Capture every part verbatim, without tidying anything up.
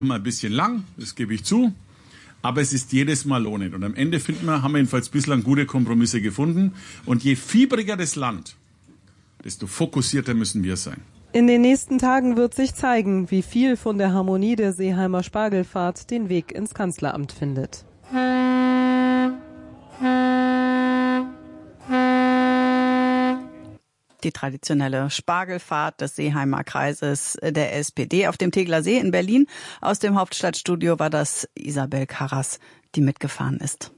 Immer ein bisschen lang, das gebe ich zu, aber es ist jedes Mal lohnend. Und am Ende finden wir, haben wir jedenfalls bislang gute Kompromisse gefunden. Und je fiebriger das Land, desto fokussierter müssen wir sein. In den nächsten Tagen wird sich zeigen, wie viel von der Harmonie der Seeheimer Spargelfahrt den Weg ins Kanzleramt findet. Die traditionelle Spargelfahrt des Seeheimer Kreises der S P D auf dem Tegeler See in Berlin. Aus dem Hauptstadtstudio war das Isabel Karras, die mitgefahren ist.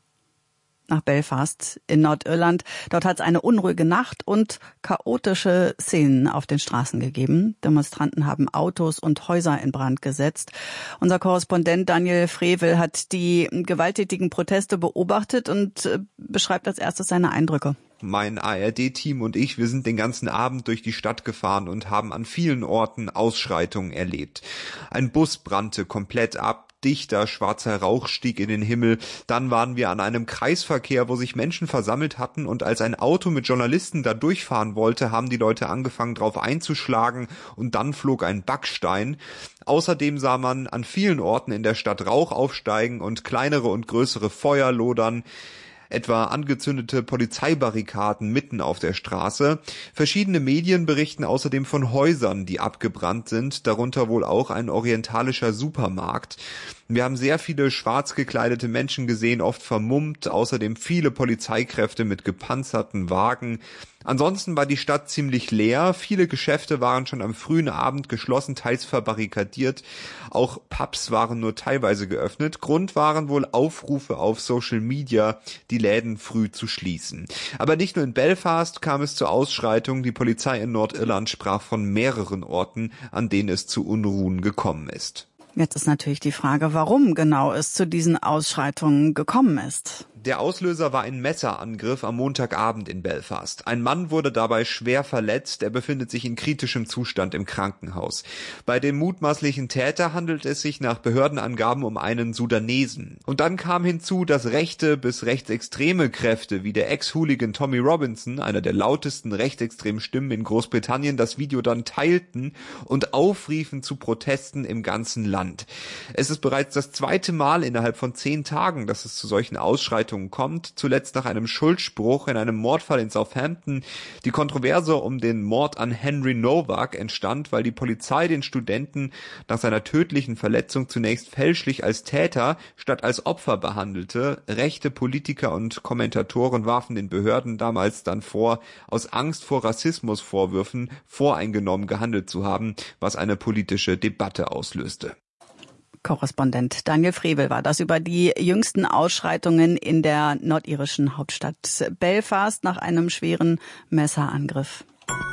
Nach Belfast in Nordirland. Dort hat es eine unruhige Nacht und chaotische Szenen auf den Straßen gegeben. Demonstranten haben Autos und Häuser in Brand gesetzt. Unser Korrespondent Daniel Frevel hat die gewalttätigen Proteste beobachtet und beschreibt als erstes seine Eindrücke. Mein A R D-Team und ich, wir sind den ganzen Abend durch die Stadt gefahren und haben an vielen Orten Ausschreitungen erlebt. Ein Bus brannte komplett ab. Dichter, schwarzer Rauch stieg in den Himmel. Dann waren wir an einem Kreisverkehr, wo sich Menschen versammelt hatten und als ein Auto mit Journalisten da durchfahren wollte, haben die Leute angefangen, drauf einzuschlagen und dann flog ein Backstein. Außerdem sah man an vielen Orten in der Stadt Rauch aufsteigen und kleinere und größere Feuer lodern. Etwa angezündete Polizeibarrikaden mitten auf der Straße. Verschiedene Medien berichten außerdem von Häusern, die abgebrannt sind, darunter wohl auch ein orientalischer Supermarkt. Wir haben sehr viele schwarz gekleidete Menschen gesehen, oft vermummt, außerdem viele Polizeikräfte mit gepanzerten Wagen. Ansonsten war die Stadt ziemlich leer, viele Geschäfte waren schon am frühen Abend geschlossen, teils verbarrikadiert, auch Pubs waren nur teilweise geöffnet. Grund waren wohl Aufrufe auf Social Media, die Läden früh zu schließen. Aber nicht nur in Belfast kam es zu Ausschreitungen, die Polizei in Nordirland sprach von mehreren Orten, an denen es zu Unruhen gekommen ist. Jetzt ist natürlich die Frage, warum genau es zu diesen Ausschreitungen gekommen ist. Der Auslöser war ein Messerangriff am Montagabend in Belfast. Ein Mann wurde dabei schwer verletzt. Er befindet sich in kritischem Zustand im Krankenhaus. Bei dem mutmaßlichen Täter handelt es sich nach Behördenangaben um einen Sudanesen. Und dann kam hinzu, dass rechte bis rechtsextreme Kräfte wie der Ex-Hooligan Tommy Robinson, einer der lautesten rechtsextremen Stimmen in Großbritannien, das Video dann teilten und aufriefen zu Protesten im ganzen Land. Es ist bereits das zweite Mal innerhalb von zehn Tagen, dass es zu solchen Ausschreitungen kommt, zuletzt nach einem Schuldspruch in einem Mordfall in Southampton. Die Kontroverse um den Mord an Henry Novak entstand, weil die Polizei den Studenten nach seiner tödlichen Verletzung zunächst fälschlich als Täter statt als Opfer behandelte. Rechte Politiker und Kommentatoren warfen den Behörden damals dann vor, aus Angst vor Rassismusvorwürfen voreingenommen gehandelt zu haben, was eine politische Debatte auslöste. Korrespondent Daniel Frevel war das über die jüngsten Ausschreitungen in der nordirischen Hauptstadt Belfast nach einem schweren Messerangriff.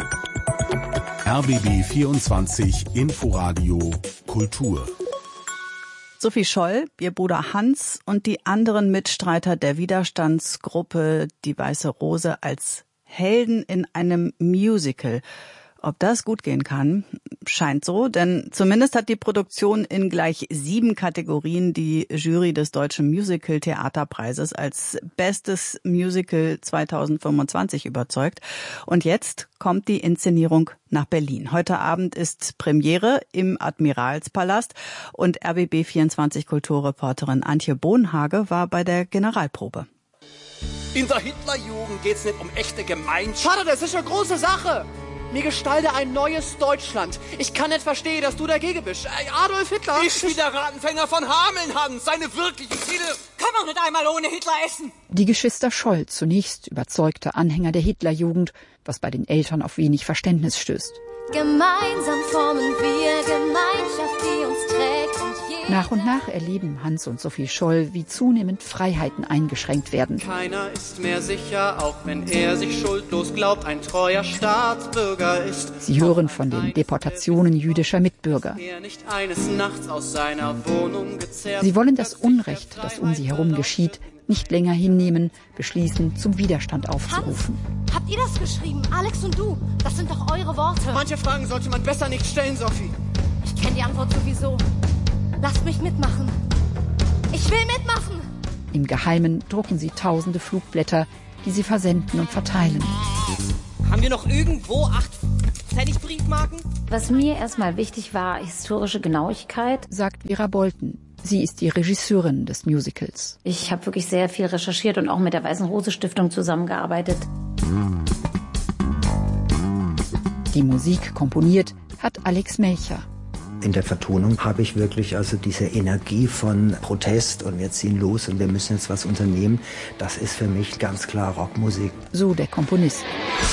R B B vierundzwanzig Inforadio Kultur. Sophie Scholl, ihr Bruder Hans und die anderen Mitstreiter der Widerstandsgruppe Die Weiße Rose als Helden in einem Musical. Ob das gut gehen kann, scheint so, denn zumindest hat die Produktion in gleich sieben Kategorien die Jury des Deutschen Musical-Theaterpreises als bestes Musical zweitausendfünfundzwanzig überzeugt. Und jetzt kommt die Inszenierung nach Berlin. Heute Abend ist Premiere im Admiralspalast und R B B vierundzwanzig Kulturreporterin Antje Bohnhage war bei der Generalprobe. In der Hitlerjugend geht's nicht um echte Gemeinschaft. Vater, das ist eine große Sache. Mir gestalte ein neues Deutschland. Ich kann nicht verstehen, dass du dagegen bist. Adolf Hitler... Ich wie der Rattenfänger von Hameln, Hans. Seine wirklichen Ziele... Kann man nicht einmal ohne Hitler essen. Die Geschwister Scholl, zunächst überzeugte Anhänger der Hitlerjugend, was bei den Eltern auf wenig Verständnis stößt. Gemeinsam formen wir Gemeinschaft, die uns trägt und jeder... Nach und nach erleben Hans und Sophie Scholl, wie zunehmend Freiheiten eingeschränkt werden. Keiner ist mehr sicher, auch wenn er sich schuldlos glaubt, ein treuer Staatsbürger ist. Sie hören von den Deportationen jüdischer Mitbürger. Nicht eines Nachts aus seiner Wohnung gezerrt. Sie wollen das Unrecht, das um sie herum geschieht, nicht länger hinnehmen, beschließen, zum Widerstand aufzurufen. Hans, habt ihr das geschrieben? Alex und du? Das sind doch eure Worte. Manche Fragen sollte man besser nicht stellen, Sophie. Ich kenne die Antwort sowieso. Lasst mich mitmachen. Ich will mitmachen. Im Geheimen drucken sie tausende Flugblätter, die sie versenden und verteilen. Haben wir noch irgendwo acht Pfennig Briefmarken? Was mir erstmal wichtig war, historische Genauigkeit, sagt Vera Bolten. Sie ist die Regisseurin des Musicals. Ich habe wirklich sehr viel recherchiert und auch mit der Weißen Rose Stiftung zusammengearbeitet. Die Musik komponiert hat Alex Melcher. In der Vertonung habe ich wirklich also diese Energie von Protest und wir ziehen los und wir müssen jetzt was unternehmen. Das ist für mich ganz klar Rockmusik. So der Komponist.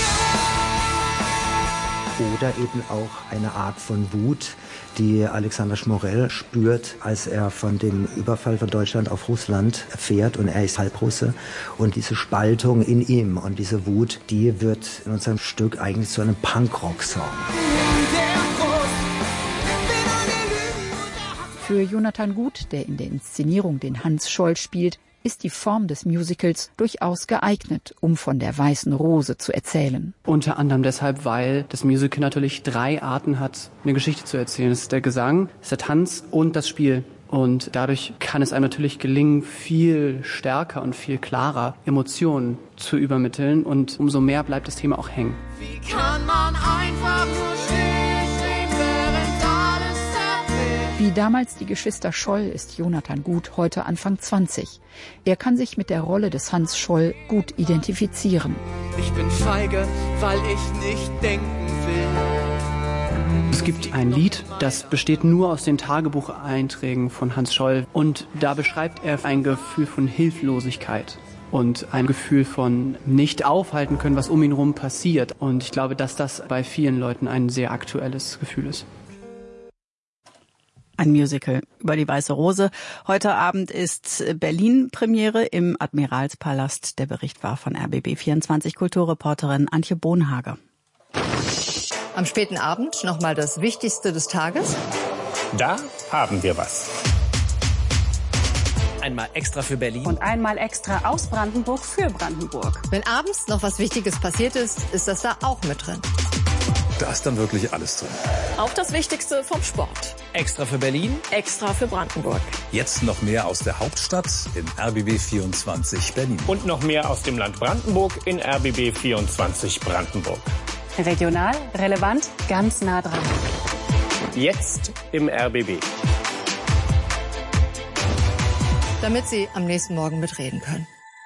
Oder eben auch eine Art von Wut, die Alexander Schmorell spürt, als er von dem Überfall von Deutschland auf Russland erfährt und er ist Halbrusse. Und diese Spaltung in ihm und diese Wut, die wird in unserem Stück eigentlich zu einem Punkrock-Song. Für Jonathan Gut, der in der Inszenierung den Hans Scholl spielt, ist die Form des Musicals durchaus geeignet, um von der Weißen Rose zu erzählen. Unter anderem deshalb, weil das Musical natürlich drei Arten hat, eine Geschichte zu erzählen. Das ist der Gesang, das ist der Tanz und das Spiel. Und dadurch kann es einem natürlich gelingen, viel stärker und viel klarer Emotionen zu übermitteln. Und umso mehr bleibt das Thema auch hängen. Wie kann man einfach nur stehen, während alles zerbricht? Wie damals die Geschwister Scholl ist Jonathan Gut heute Anfang zwanzig. Er kann sich mit der Rolle des Hans Scholl gut identifizieren. Ich bin feige, weil ich nicht denken will. Es gibt ein Lied, das besteht nur aus den Tagebucheinträgen von Hans Scholl. Und da beschreibt er ein Gefühl von Hilflosigkeit und ein Gefühl von nicht aufhalten können, was um ihn herum passiert. Und ich glaube, dass das bei vielen Leuten ein sehr aktuelles Gefühl ist. Ein Musical über die Weiße Rose. Heute Abend ist Berlin-Premiere im Admiralspalast. Der Bericht war von R B B vierundzwanzig Kulturreporterin Antje Bohnhage. Am späten Abend nochmal das Wichtigste des Tages. Da haben wir was. Einmal extra für Berlin. Und einmal extra aus Brandenburg für Brandenburg. Wenn abends noch was Wichtiges passiert ist, ist das da auch mit drin. Da ist dann wirklich alles drin. Auch das Wichtigste vom Sport. Extra für Berlin. Extra für Brandenburg. Jetzt noch mehr aus der Hauptstadt in R B B vierundzwanzig Berlin. Und noch mehr aus dem Land Brandenburg in R B B vierundzwanzig Brandenburg. Regional, relevant, ganz nah dran. Jetzt im R B B. Damit Sie am nächsten Morgen mitreden können.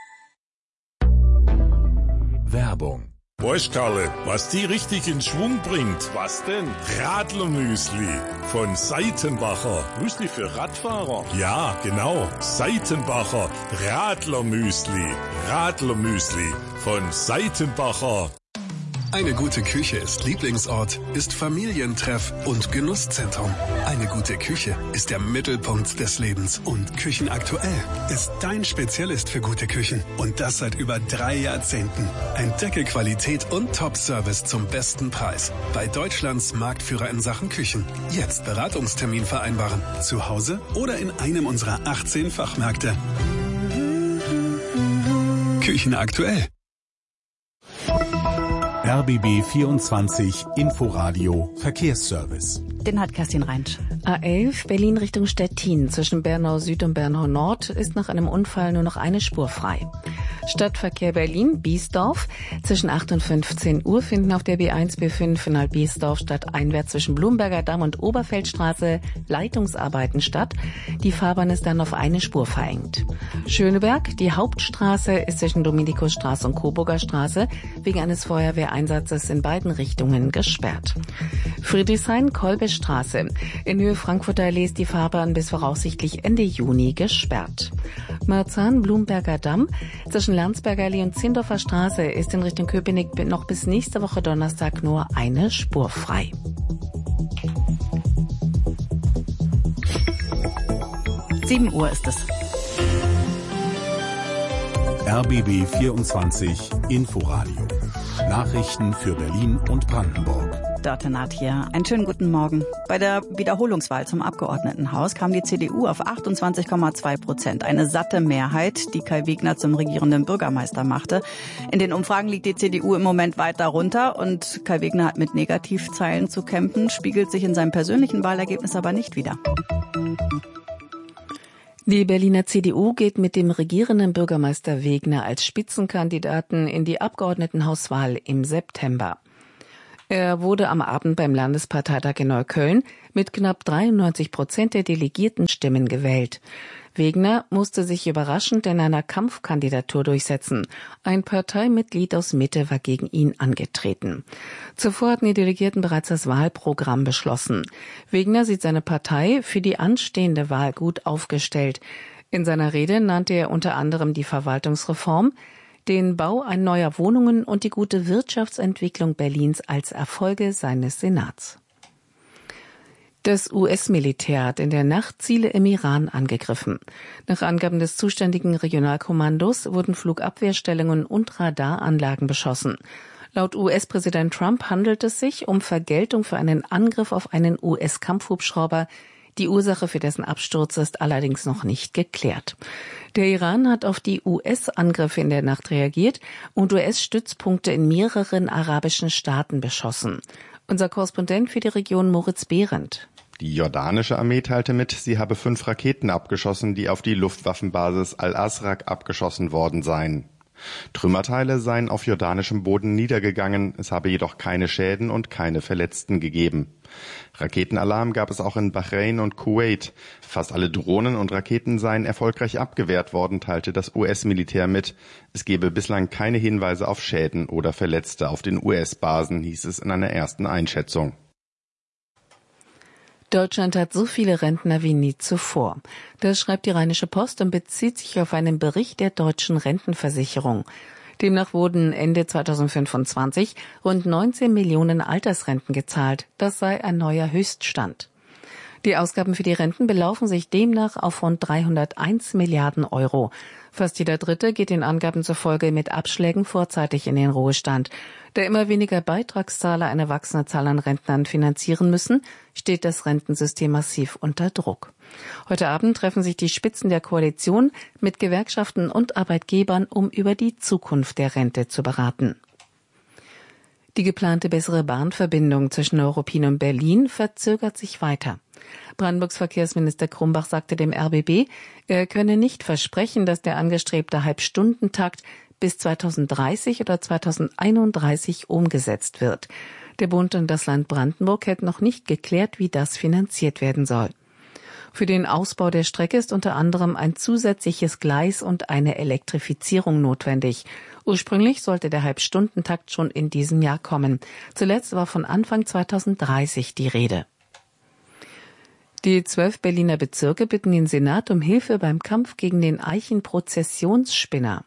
Werbung. Weißt Karle, was die richtig in Schwung bringt? Was denn? Radlermüsli von Seitenbacher. Müsli für Radfahrer? Ja, genau. Seitenbacher Radlermüsli. Radlermüsli von Seitenbacher. Eine gute Küche ist Lieblingsort, ist Familientreff und Genusszentrum. Eine gute Küche ist der Mittelpunkt des Lebens und Küchenaktuell ist dein Spezialist für gute Küchen. Und das seit über drei Jahrzehnten. Entdecke Qualität und Top-Service zum besten Preis. Bei Deutschlands Marktführer in Sachen Küchen. Jetzt Beratungstermin vereinbaren. Zu Hause oder in einem unserer achtzehn Fachmärkte. Küchenaktuell. R B B vierundzwanzig Inforadio Verkehrsservice. Den hat Kerstin Reinsch. A elf Berlin Richtung Stettin zwischen Bernau Süd und Bernau Nord ist nach einem Unfall nur noch eine Spur frei. Stadtverkehr Berlin, Biesdorf. Zwischen acht und fünfzehn Uhr finden auf der B eins B fünf in Alt-Biesdorf stadteinwärts zwischen Blumberger Damm und Oberfeldstraße Leitungsarbeiten statt. Die Fahrbahn ist dann auf eine Spur verengt. Schöneberg, die Hauptstraße ist zwischen Dominikusstraße und Coburger Straße wegen eines Feuerwehreinsatzes in beiden Richtungen gesperrt. Friedrichshain-Kolbestraße. In Höhe Frankfurter Allee ist die Fahrbahn bis voraussichtlich Ende Juni gesperrt. Marzahn-Blumberger Damm. Zwischen Landsberger Allee und Zindorfer Straße ist in Richtung Köpenick noch bis nächste Woche Donnerstag nur eine Spur frei. sieben Uhr ist es. R B B vierundzwanzig Inforadio. Nachrichten für Berlin und Brandenburg. Dörte Naht hier. Einen schönen guten Morgen. Bei der Wiederholungswahl zum Abgeordnetenhaus kam die C D U auf achtundzwanzig Komma zwei Prozent. Eine satte Mehrheit, die Kai Wegner zum regierenden Bürgermeister machte. In den Umfragen liegt die C D U im Moment weit darunter und Kai Wegner hat mit Negativzeilen zu kämpfen, spiegelt sich in seinem persönlichen Wahlergebnis aber nicht wider. Die Berliner C D U geht mit dem regierenden Bürgermeister Wegner als Spitzenkandidaten in die Abgeordnetenhauswahl im September. Er wurde am Abend beim Landesparteitag in Neukölln mit knapp dreiundneunzig Prozent der delegierten Stimmen gewählt. Wegner musste sich überraschend in einer Kampfkandidatur durchsetzen. Ein Parteimitglied aus Mitte war gegen ihn angetreten. Zuvor hatten die Delegierten bereits das Wahlprogramm beschlossen. Wegner sieht seine Partei für die anstehende Wahl gut aufgestellt. In seiner Rede nannte er unter anderem die Verwaltungsreform, den Bau neuer Wohnungen und die gute Wirtschaftsentwicklung Berlins als Erfolge seines Senats. Das U S-Militär hat in der Nacht Ziele im Iran angegriffen. Nach Angaben des zuständigen Regionalkommandos wurden Flugabwehrstellungen und Radaranlagen beschossen. Laut U S-Präsident Trump handelt es sich um Vergeltung für einen Angriff auf einen U S-Kampfhubschrauber. Die Ursache für dessen Absturz ist allerdings noch nicht geklärt. Der Iran hat auf die U S-Angriffe in der Nacht reagiert und U S-Stützpunkte in mehreren arabischen Staaten beschossen. Unser Korrespondent für die Region Moritz Behrendt. Die jordanische Armee teilte mit, sie habe fünf Raketen abgeschossen, die auf die Luftwaffenbasis Al-Azraq abgeschossen worden seien. Trümmerteile seien auf jordanischem Boden niedergegangen, es habe jedoch keine Schäden und keine Verletzten gegeben. Raketenalarm gab es auch in Bahrain und Kuwait. Fast alle Drohnen und Raketen seien erfolgreich abgewehrt worden, teilte das U S-Militär mit. Es gebe bislang keine Hinweise auf Schäden oder Verletzte auf den U S-Basen, hieß es in einer ersten Einschätzung. Deutschland hat so viele Rentner wie nie zuvor. Das schreibt die Rheinische Post und bezieht sich auf einen Bericht der deutschen Rentenversicherung. Demnach wurden Ende zweitausendfünfundzwanzig rund neunzehn Millionen Altersrenten gezahlt. Das sei ein neuer Höchststand. Die Ausgaben für die Renten belaufen sich demnach auf rund dreihunderteins Milliarden Euro. Fast jeder Dritte geht den Angaben zufolge mit Abschlägen vorzeitig in den Ruhestand. Da immer weniger Beitragszahler eine wachsende Zahl an Rentnern finanzieren müssen, steht das Rentensystem massiv unter Druck. Heute Abend treffen sich die Spitzen der Koalition mit Gewerkschaften und Arbeitgebern, um über die Zukunft der Rente zu beraten. Die geplante bessere Bahnverbindung zwischen Neuruppin und Berlin verzögert sich weiter. Brandenburgs Verkehrsminister Krumbach sagte dem R B B, er könne nicht versprechen, dass der angestrebte Halbstundentakt bis zweitausenddreißig oder zweitausendeinunddreißig umgesetzt wird. Der Bund und das Land Brandenburg hätten noch nicht geklärt, wie das finanziert werden soll. Für den Ausbau der Strecke ist unter anderem ein zusätzliches Gleis und eine Elektrifizierung notwendig. Ursprünglich sollte der Halbstundentakt schon in diesem Jahr kommen. Zuletzt war von Anfang zweitausenddreißig die Rede. Die zwölf Berliner Bezirke bitten den Senat um Hilfe beim Kampf gegen den Eichenprozessionsspinner.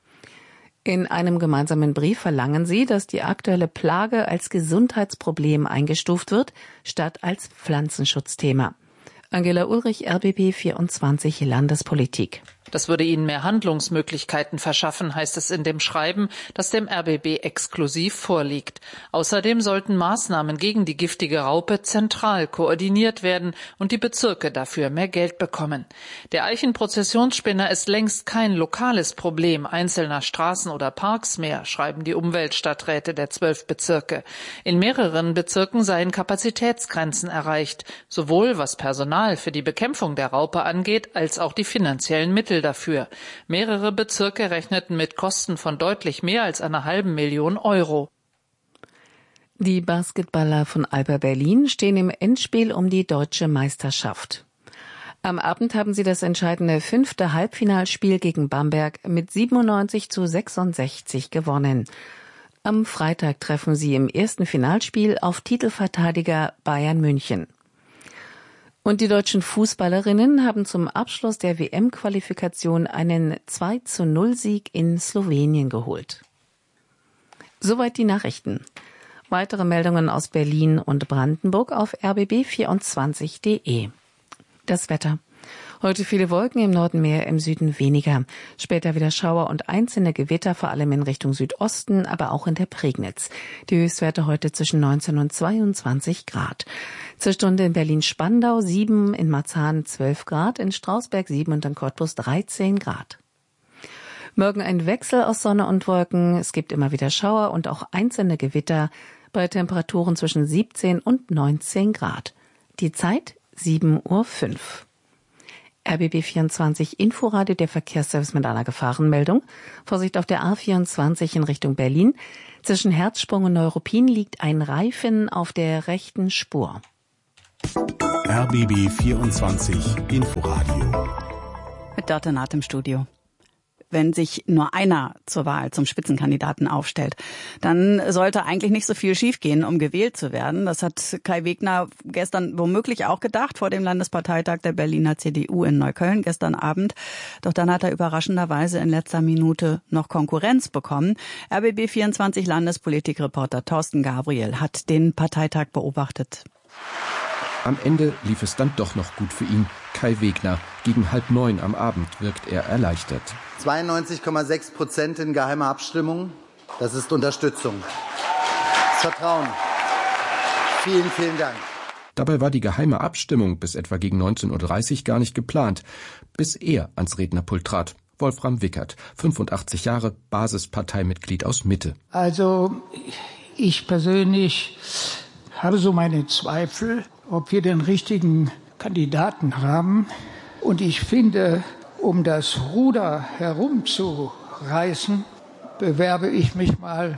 In einem gemeinsamen Brief verlangen sie, dass die aktuelle Plage als Gesundheitsproblem eingestuft wird, statt als Pflanzenschutzthema. Angela Ulrich, R B B vierundzwanzig Landespolitik. Das würde ihnen mehr Handlungsmöglichkeiten verschaffen, heißt es in dem Schreiben, das dem R B B exklusiv vorliegt. Außerdem sollten Maßnahmen gegen die giftige Raupe zentral koordiniert werden und die Bezirke dafür mehr Geld bekommen. Der Eichenprozessionsspinner ist längst kein lokales Problem einzelner Straßen oder Parks mehr, schreiben die Umweltstadträte der zwölf Bezirke. In mehreren Bezirken seien Kapazitätsgrenzen erreicht, sowohl was Personal für die Bekämpfung der Raupe angeht, als auch die finanziellen Mittel dafür. Mehrere Bezirke rechneten mit Kosten von deutlich mehr als einer halben Million Euro. Die Basketballer von Alba Berlin stehen im Endspiel um die deutsche Meisterschaft. Am Abend haben sie das entscheidende fünfte Halbfinalspiel gegen Bamberg mit siebenundneunzig zu sechsundsechzig gewonnen. Am Freitag treffen sie im ersten Finalspiel auf Titelverteidiger Bayern München. Und die deutschen Fußballerinnen haben zum Abschluss der W M-Qualifikation einen zwei zu null Sieg in Slowenien geholt. Soweit die Nachrichten. Weitere Meldungen aus Berlin und Brandenburg auf r b b vierundzwanzig punkt de. Das Wetter. Heute viele Wolken, im Norden mehr, im Süden weniger. Später wieder Schauer und einzelne Gewitter, vor allem in Richtung Südosten, aber auch in der Prignitz. Die Höchstwerte heute zwischen neunzehn und zweiundzwanzig Grad. Zur Stunde in Berlin-Spandau sieben, in Marzahn zwölf Grad, in Strausberg sieben und in Cottbus dreizehn Grad. Morgen ein Wechsel aus Sonne und Wolken. Es gibt immer wieder Schauer und auch einzelne Gewitter bei Temperaturen zwischen siebzehn und neunzehn Grad. Die Zeit sieben Uhr fünf. R B B vierundzwanzig Inforadio, der Verkehrsservice mit einer Gefahrenmeldung. Vorsicht auf der A vierundzwanzig in Richtung Berlin. Zwischen Herzsprung und Neuruppin liegt ein Reifen auf der rechten Spur. R B B vierundzwanzig Inforadio. Mit Dörte Naht im Studio. Wenn sich nur einer zur Wahl zum Spitzenkandidaten aufstellt, dann sollte eigentlich nicht so viel schiefgehen, um gewählt zu werden. Das hat Kai Wegner gestern womöglich auch gedacht vor dem Landesparteitag der Berliner C D U in Neukölln gestern Abend. Doch dann hat er überraschenderweise in letzter Minute noch Konkurrenz bekommen. R B B vierundzwanzig Landespolitikreporter Thorsten Gabriel hat den Parteitag beobachtet. Am Ende lief es dann doch noch gut für ihn. Kai Wegner. Gegen halb neun am Abend wirkt er erleichtert. zweiundneunzig Komma sechs Prozent in geheimer Abstimmung. Das ist Unterstützung. Das Vertrauen. Vielen, vielen Dank. Dabei war die geheime Abstimmung bis etwa gegen neunzehn Uhr dreißig gar nicht geplant, bis er ans Rednerpult trat. Wolfram Wickert, fünfundachtzig Jahre, Basisparteimitglied aus Mitte. Also ich persönlich habe so meine Zweifel, ob wir den richtigen Kandidaten haben. Und ich finde, um das Ruder herumzureißen, bewerbe ich mich mal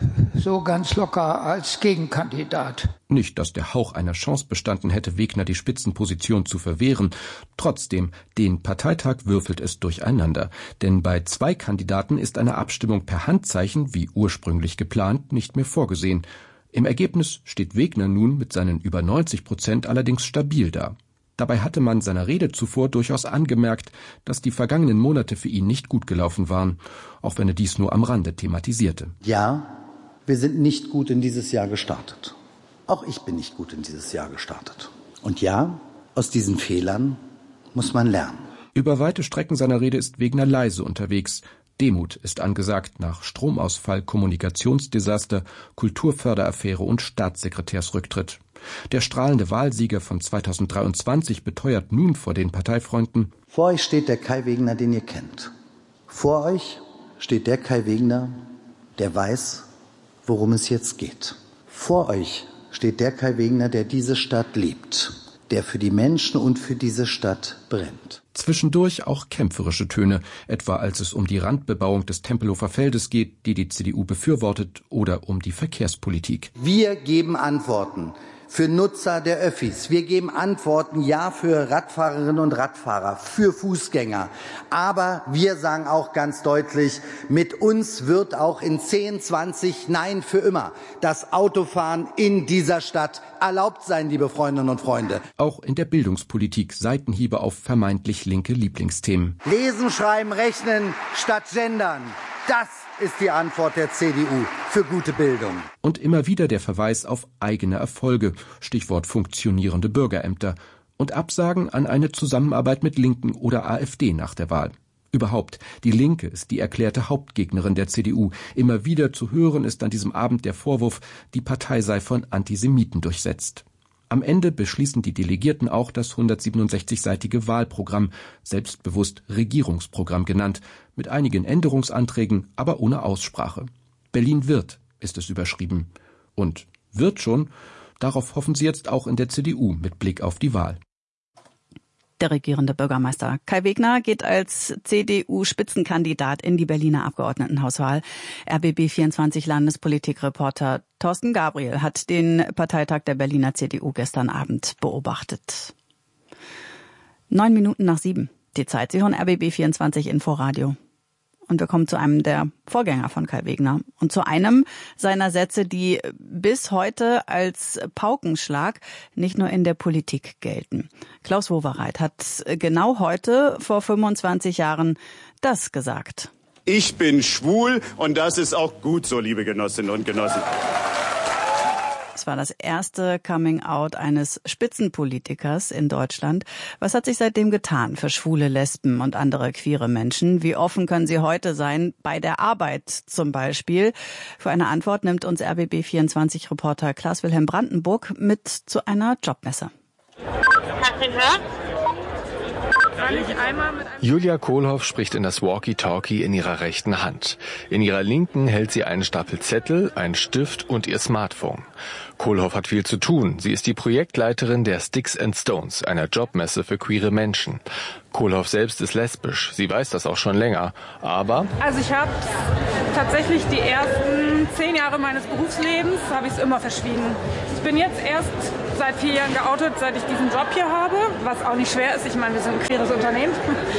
so ganz locker als Gegenkandidat. Nicht, dass der Hauch einer Chance bestanden hätte, Wegner die Spitzenposition zu verwehren. Trotzdem, den Parteitag würfelt es durcheinander. Denn bei zwei Kandidaten ist eine Abstimmung per Handzeichen, wie ursprünglich geplant, nicht mehr vorgesehen. Im Ergebnis steht Wegner nun mit seinen über neunzig Prozent allerdings stabil da. Dabei hatte man seiner Rede zuvor durchaus angemerkt, dass die vergangenen Monate für ihn nicht gut gelaufen waren, auch wenn er dies nur am Rande thematisierte. Ja, wir sind nicht gut in dieses Jahr gestartet. Auch ich bin nicht gut in dieses Jahr gestartet. Und ja, aus diesen Fehlern muss man lernen. Über weite Strecken seiner Rede ist Wegner leise unterwegs. Demut ist angesagt nach Stromausfall, Kommunikationsdesaster, Kulturförderaffäre und Staatssekretärsrücktritt. Der strahlende Wahlsieger von zweitausenddreiundzwanzig beteuert nun vor den Parteifreunden: Vor euch steht der Kai Wegner, den ihr kennt. Vor euch steht der Kai Wegner, der weiß, worum es jetzt geht. Vor euch steht der Kai Wegner, der diese Stadt liebt, der für die Menschen und für diese Stadt brennt. Zwischendurch auch kämpferische Töne, etwa als es um die Randbebauung des Tempelhofer Feldes geht, die die C D U befürwortet, oder um die Verkehrspolitik. Wir geben Antworten für Nutzer der Öffis. Wir geben Antworten, ja, für Radfahrerinnen und Radfahrer, für Fußgänger. Aber wir sagen auch ganz deutlich, mit uns wird auch in zehn, zwanzig, nein, für immer das Autofahren in dieser Stadt erlaubt sein, liebe Freundinnen und Freunde. Auch in der Bildungspolitik Seitenhiebe auf vermeintlich linke Lieblingsthemen. Lesen, schreiben, rechnen statt gendern. Das ist die Antwort der C D U für gute Bildung. Und immer wieder der Verweis auf eigene Erfolge, Stichwort funktionierende Bürgerämter, und Absagen an eine Zusammenarbeit mit Linken oder A f D nach der Wahl. Überhaupt, die Linke ist die erklärte Hauptgegnerin der C D U. Immer wieder zu hören ist an diesem Abend der Vorwurf, die Partei sei von Antisemiten durchsetzt. Am Ende beschließen die Delegierten auch das hundertsiebenundsechzigseitige Wahlprogramm, selbstbewusst Regierungsprogramm genannt, mit einigen Änderungsanträgen, aber ohne Aussprache. Berlin wird, ist es überschrieben. Und wird schon, darauf hoffen sie jetzt auch in der C D U mit Blick auf die Wahl. Der regierende Bürgermeister Kai Wegner geht als C D U-Spitzenkandidat in die Berliner Abgeordnetenhauswahl. R B B vierundzwanzig Landespolitikreporter Thorsten Gabriel hat den Parteitag der Berliner C D U gestern Abend beobachtet. Neun Minuten nach sieben. Die Zeit. Sie hören R B B vierundzwanzig Inforadio. Und wir kommen zu einem der Vorgänger von Kai Wegner und zu einem seiner Sätze, die bis heute als Paukenschlag nicht nur in der Politik gelten. Klaus Wowereit hat genau heute vor fünfundzwanzig Jahren das gesagt. Ich bin schwul und das ist auch gut so, liebe Genossinnen und Genossen. Es war das erste Coming-out eines Spitzenpolitikers in Deutschland. Was hat sich seitdem getan für schwule, Lesben und andere queere Menschen? Wie offen können sie heute sein, bei der Arbeit zum Beispiel? Für eine Antwort nimmt uns R B B vierundzwanzig-Reporter Klaus-Wilhelm Brandenburg mit zu einer Jobmesse. Katrin Hör. Kann ich einmal mit Julia Kohlhoff spricht in das Walkie-Talkie in ihrer rechten Hand. In ihrer linken hält sie einen Stapel Zettel, einen Stift und ihr Smartphone. Kohlhoff hat viel zu tun. Sie ist die Projektleiterin der Sticks and Stones, einer Jobmesse für queere Menschen. Kohlhoff selbst ist lesbisch. Sie weiß das auch schon länger. Aber... Also ich habe tatsächlich die ersten zehn Jahre meines Berufslebens habe ich es immer verschwiegen. Ich bin jetzt erst seit vier Jahren geoutet, seit ich diesen Job hier habe, was auch nicht schwer ist. Ich meine, wir sind ein queeres Unternehmen.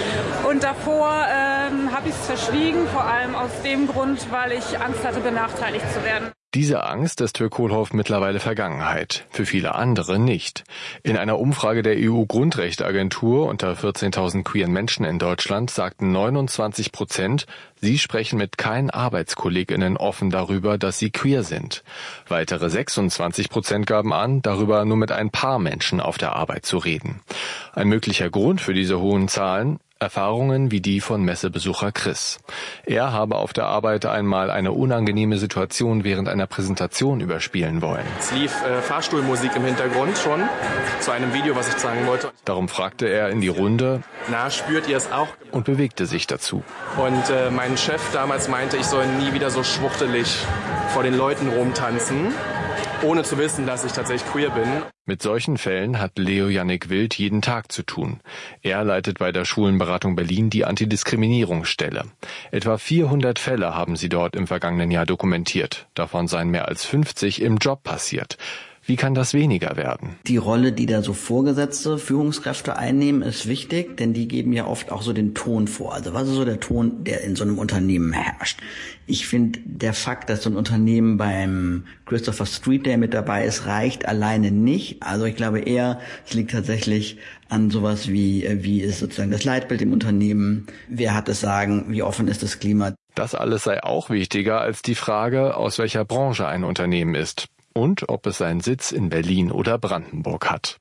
Und davor ähm, habe ich es verschwiegen, vor allem aus dem Grund, weil ich Angst hatte, benachteiligt zu werden. Diese Angst ist für Kohlhoff mittlerweile Vergangenheit, für viele andere nicht. In einer Umfrage der E U-Grundrechteagentur unter vierzehntausend queeren Menschen in Deutschland sagten neunundzwanzig Prozent, sie sprechen mit keinen ArbeitskollegInnen offen darüber, dass sie queer sind. Weitere sechsundzwanzig Prozent gaben an, darüber nur mit ein paar Menschen auf der Arbeit zu reden. Ein möglicher Grund für diese hohen Zahlen: Erfahrungen wie die von Messebesucher Chris. Er habe auf der Arbeit einmal eine unangenehme Situation während einer Präsentation überspielen wollen. Es lief äh, Fahrstuhlmusik im Hintergrund schon zu einem Video, was ich zeigen wollte. Darum fragte er in die Runde: Na, spürt ihr es auch? Und bewegte sich dazu. Und äh, mein Chef damals meinte, ich soll nie wieder so schwuchtelig vor den Leuten rumtanzen, ohne zu wissen, dass ich tatsächlich queer bin. Mit solchen Fällen hat Leo Jannik Wild jeden Tag zu tun. Er leitet bei der Schulenberatung Berlin die Antidiskriminierungsstelle. Etwa vierhundert Fälle haben sie dort im vergangenen Jahr dokumentiert. Davon seien mehr als fünfzig im Job passiert. Wie kann das weniger werden? Die Rolle, die da so Vorgesetzte, Führungskräfte einnehmen, ist wichtig, denn die geben ja oft auch so den Ton vor. Also was ist so der Ton, der in so einem Unternehmen herrscht? Ich finde, der Fakt, dass so ein Unternehmen beim Christopher Street Day mit dabei ist, reicht alleine nicht. Also ich glaube eher, es liegt tatsächlich an sowas wie, wie ist sozusagen das Leitbild im Unternehmen, wer hat das Sagen, wie offen ist das Klima. Das alles sei auch wichtiger als die Frage, aus welcher Branche ein Unternehmen ist. Und ob es seinen Sitz in Berlin oder Brandenburg hat.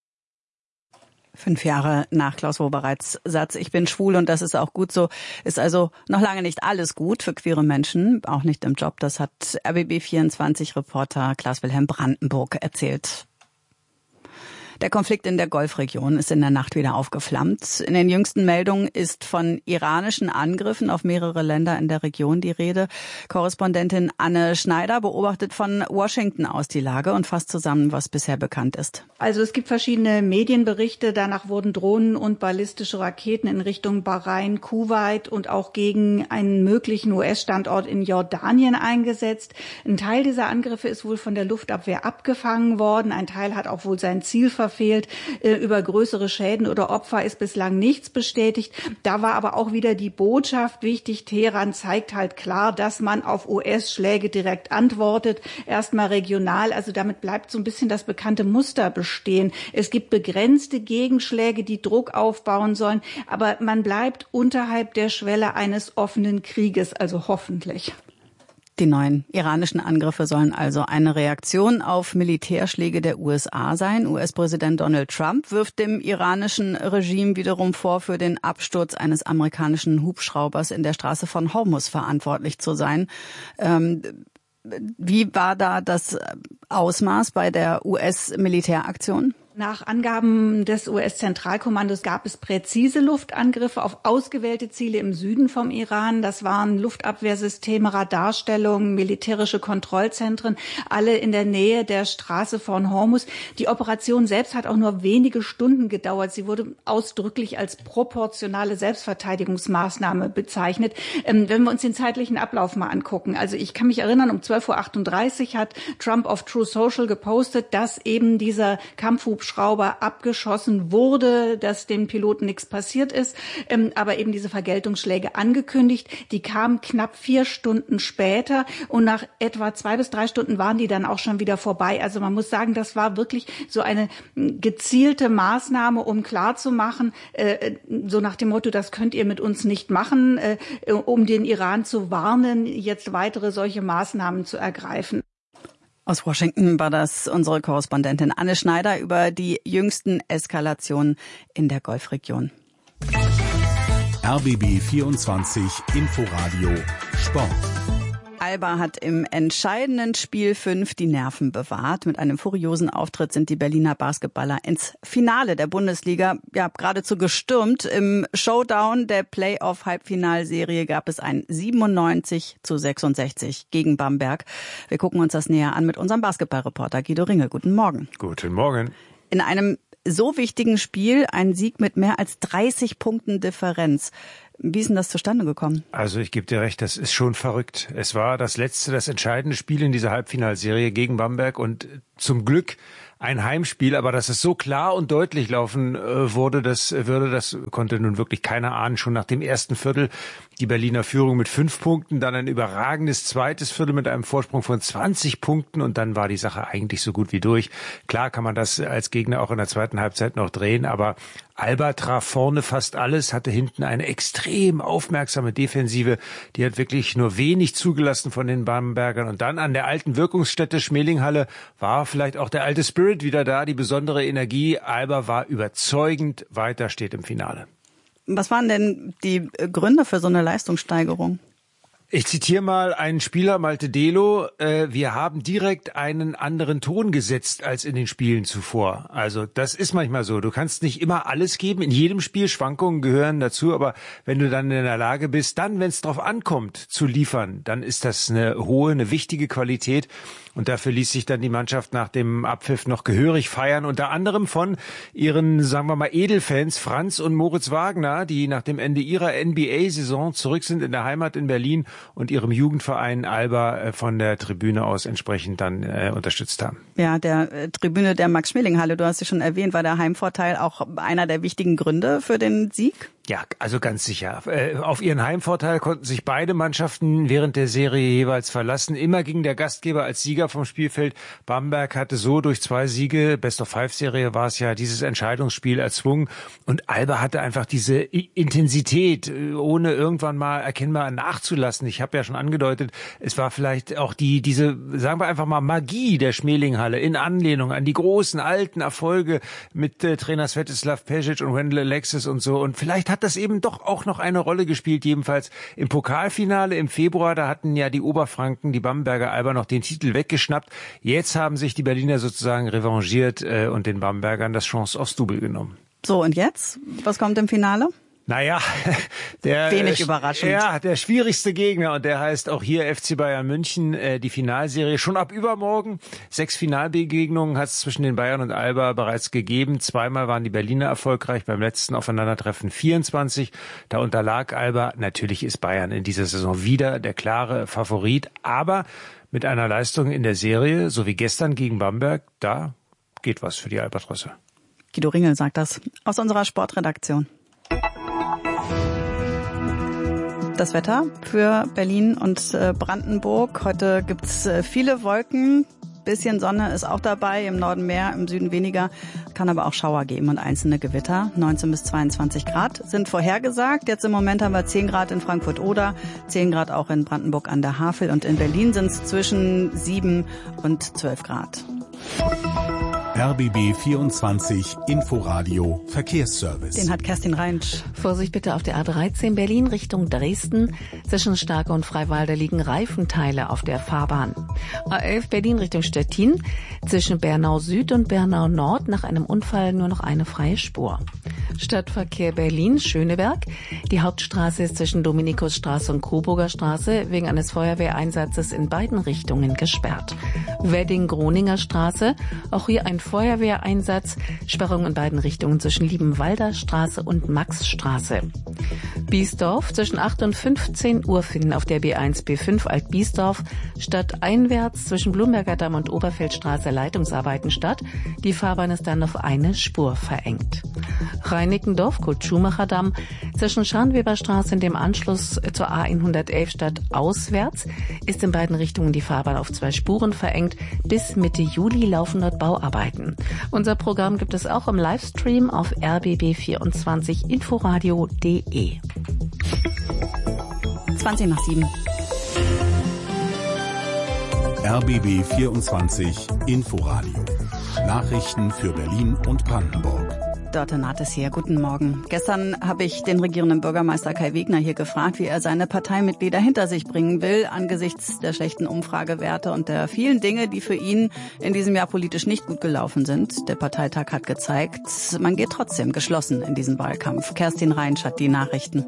Fünf Jahre nach Klaus Wobereits Satz "Ich bin schwul und das ist auch gut so" ist also noch lange nicht alles gut für queere Menschen, auch nicht im Job. Das hat R B B vierundzwanzig-Reporter Klaus-Wilhelm Brandenburg erzählt. Der Konflikt in der Golfregion ist in der Nacht wieder aufgeflammt. In den jüngsten Meldungen ist von iranischen Angriffen auf mehrere Länder in der Region die Rede. Korrespondentin Anne Schneider beobachtet von Washington aus die Lage und fasst zusammen, was bisher bekannt ist. Also es gibt verschiedene Medienberichte. Danach wurden Drohnen und ballistische Raketen in Richtung Bahrain, Kuwait und auch gegen einen möglichen U S-Standort in Jordanien eingesetzt. Ein Teil dieser Angriffe ist wohl von der Luftabwehr abgefangen worden. Ein Teil hat auch wohl sein Ziel verfehlt. Über größere Schäden oder Opfer ist bislang nichts bestätigt. Da war aber auch wieder die Botschaft wichtig. Teheran zeigt halt klar, dass man auf U S-Schläge direkt antwortet. Erstmal regional. Also damit bleibt so ein bisschen das bekannte Muster bestehen. Es gibt begrenzte Gegenschläge, die Druck aufbauen sollen. Aber man bleibt unterhalb der Schwelle eines offenen Krieges. Also hoffentlich. Die neuen iranischen Angriffe sollen also eine Reaktion auf Militärschläge der U S A sein. U S-Präsident Donald Trump wirft dem iranischen Regime wiederum vor, für den Absturz eines amerikanischen Hubschraubers in der Straße von Hormuz verantwortlich zu sein. Ähm, wie war da das Ausmaß bei der U S-Militäraktion? Nach Angaben des U S-Zentralkommandos gab es präzise Luftangriffe auf ausgewählte Ziele im Süden vom Iran. Das waren Luftabwehrsysteme, Radarstellungen, militärische Kontrollzentren, alle in der Nähe der Straße von Hormuz. Die Operation selbst hat auch nur wenige Stunden gedauert. Sie wurde ausdrücklich als proportionale Selbstverteidigungsmaßnahme bezeichnet. Ähm, wenn wir uns den zeitlichen Ablauf mal angucken. Also ich kann mich erinnern, um zwölf Uhr achtunddreißig hat Trump auf True Social gepostet, dass eben dieser Kampfhubschrauber Schrauber abgeschossen wurde, dass dem Piloten nichts passiert ist, ähm, aber eben diese Vergeltungsschläge angekündigt. Die kamen knapp vier Stunden später und nach etwa zwei bis drei Stunden waren die dann auch schon wieder vorbei. Also man muss sagen, das war wirklich so eine gezielte Maßnahme, um klarzumachen, äh, so nach dem Motto, das könnt ihr mit uns nicht machen, äh, um den Iran zu warnen, jetzt weitere solche Maßnahmen zu ergreifen. Aus Washington war das unsere Korrespondentin Anne Schneider über die jüngsten Eskalationen in der Golfregion. R B B vierundzwanzig Inforadio Sport. Alba hat im entscheidenden Spiel fünf die Nerven bewahrt. Mit einem furiosen Auftritt sind die Berliner Basketballer ins Finale der Bundesliga ja geradezu gestürmt. Im Showdown der Playoff-Halbfinalserie gab es ein siebenundneunzig zu sechsundsechzig gegen Bamberg. Wir gucken uns das näher an mit unserem Basketballreporter Guido Ringel. Guten Morgen. Guten Morgen. In einem so wichtigen Spiel ein Sieg mit mehr als dreißig Punkten Differenz. Wie ist denn das zustande gekommen? Also ich gebe dir recht, das ist schon verrückt. Es war das letzte, das entscheidende Spiel in dieser Halbfinalserie gegen Bamberg und zum Glück ein Heimspiel, aber dass es so klar und deutlich laufen äh, wurde, das würde, das konnte nun wirklich keiner ahnen. Schon nach dem ersten Viertel die Berliner Führung mit fünf Punkten, dann ein überragendes zweites Viertel mit einem Vorsprung von zwanzig Punkten und dann war die Sache eigentlich so gut wie durch. Klar kann man das als Gegner auch in der zweiten Halbzeit noch drehen, aber Alba traf vorne fast alles, hatte hinten eine extrem aufmerksame Defensive, die hat wirklich nur wenig zugelassen von den Bambergern und dann an der alten Wirkungsstätte Schmelinghalle war vielleicht auch der alte Spirit wieder da, die besondere Energie. Alba war überzeugend, weiter steht im Finale. Was waren denn die Gründe für so eine Leistungssteigerung? Ich zitiere mal einen Spieler, Malte Delo, äh, wir haben direkt einen anderen Ton gesetzt als in den Spielen zuvor. Also das ist manchmal so. Du kannst nicht immer alles geben. In jedem Spiel, Schwankungen gehören dazu, aber wenn du dann in der Lage bist, dann, wenn es drauf ankommt, zu liefern, dann ist das eine hohe, eine wichtige Qualität. Und dafür ließ sich dann die Mannschaft nach dem Abpfiff noch gehörig feiern, unter anderem von ihren, sagen wir mal, Edelfans Franz und Moritz Wagner, die nach dem Ende ihrer N B A-Saison zurück sind in der Heimat in Berlin und ihrem Jugendverein Alba von der Tribüne aus entsprechend dann äh, unterstützt haben. Ja, der äh, Tribüne der Max-Schmeling-Halle, du hast sie schon erwähnt, war der Heimvorteil auch einer der wichtigen Gründe für den Sieg? Ja, also ganz sicher. Äh, auf ihren Heimvorteil konnten sich beide Mannschaften während der Serie jeweils verlassen. Immer ging der Gastgeber als Sieger vom Spielfeld. Bamberg hatte so durch zwei Siege, Best-of-Five-Serie war es ja, dieses Entscheidungsspiel erzwungen. Und Alba hatte einfach diese Intensität, ohne irgendwann mal erkennbar nachzulassen. Ich habe ja schon angedeutet, es war vielleicht auch die diese, sagen wir einfach mal, Magie der Schmelinghalle in Anlehnung an die großen, alten Erfolge mit äh, Trainer Svetislav Pesic und Wendell Alexis und so. Und vielleicht hat das eben doch auch noch eine Rolle gespielt, jedenfalls im Pokalfinale im Februar. Da hatten ja die Oberfranken, die Bamberger Alba, noch den Titel weggeschnappt. Jetzt haben sich die Berliner sozusagen revanchiert äh, und den Bambergern das Chance aufs Double genommen. So, und jetzt? Was kommt im Finale? Naja, der, wenig überraschend. Ja, der schwierigste Gegner und der heißt auch hier F C Bayern München, äh, die Finalserie schon ab übermorgen. Sechs Finalbegegnungen hat es zwischen den Bayern und Alba bereits gegeben. Zweimal waren die Berliner erfolgreich, beim letzten Aufeinandertreffen vierundzwanzig. Da unterlag Alba. Natürlich ist Bayern in dieser Saison wieder der klare Favorit, aber mit einer Leistung in der Serie, so wie gestern gegen Bamberg, da geht was für die Albatrosse. Guido Ringel sagt das aus unserer Sportredaktion. Das Wetter für Berlin und Brandenburg. Heute gibt's viele Wolken. Bisschen Sonne ist auch dabei, im Norden mehr, im Süden weniger. Kann aber auch Schauer geben und einzelne Gewitter. neunzehn bis zweiundzwanzig Grad sind vorhergesagt. Jetzt im Moment haben wir zehn Grad in Frankfurt-Oder, zehn Grad auch in Brandenburg an der Havel. Und in Berlin sind es zwischen sieben und zwölf Grad. R B B vierundzwanzig Inforadio Verkehrsservice. Den hat Kerstin Reinsch. Vorsicht bitte auf der A dreizehn Berlin Richtung Dresden. Zwischen Starke und Freiwalder liegen Reifenteile auf der Fahrbahn. A elf Berlin Richtung Stettin. Zwischen Bernau Süd und Bernau Nord nach einem Unfall nur noch eine freie Spur. Stadtverkehr Berlin Schöneberg. Die Hauptstraße ist zwischen Dominikusstraße und Coburger Straße wegen eines Feuerwehreinsatzes in beiden Richtungen gesperrt. Wedding-Groninger Straße. Auch hier ein Feuerwehreinsatz, Sperrung in beiden Richtungen zwischen Liebenwalder Straße und Maxstraße. Biesdorf zwischen acht und fünfzehn Uhr finden auf der B eins B fünf Alt-Biesdorf stadteinwärts zwischen Blumberger Damm und Oberfeldstraße Leitungsarbeiten statt. Die Fahrbahn ist dann auf eine Spur verengt. Reinickendorf, Kurt-Schumacher-Damm zwischen Scharnweberstraße in dem Anschluss zur A hundertelf stadtauswärts ist in beiden Richtungen die Fahrbahn auf zwei Spuren verengt. Bis Mitte Juli laufen dort Bauarbeiten. Unser Programm gibt es auch im Livestream auf r b b vierundzwanzig inforadio punkt de. zwanzig nach sieben. R B B vierundzwanzig Inforadio. Nachrichten für Berlin und Brandenburg. Dörte Nates hier, guten Morgen. Gestern habe ich den regierenden Bürgermeister Kai Wegner hier gefragt, wie er seine Parteimitglieder hinter sich bringen will, angesichts der schlechten Umfragewerte und der vielen Dinge, die für ihn in diesem Jahr politisch nicht gut gelaufen sind. Der Parteitag hat gezeigt, man geht trotzdem geschlossen in diesen Wahlkampf. Kerstin Reinsch hat die Nachrichten.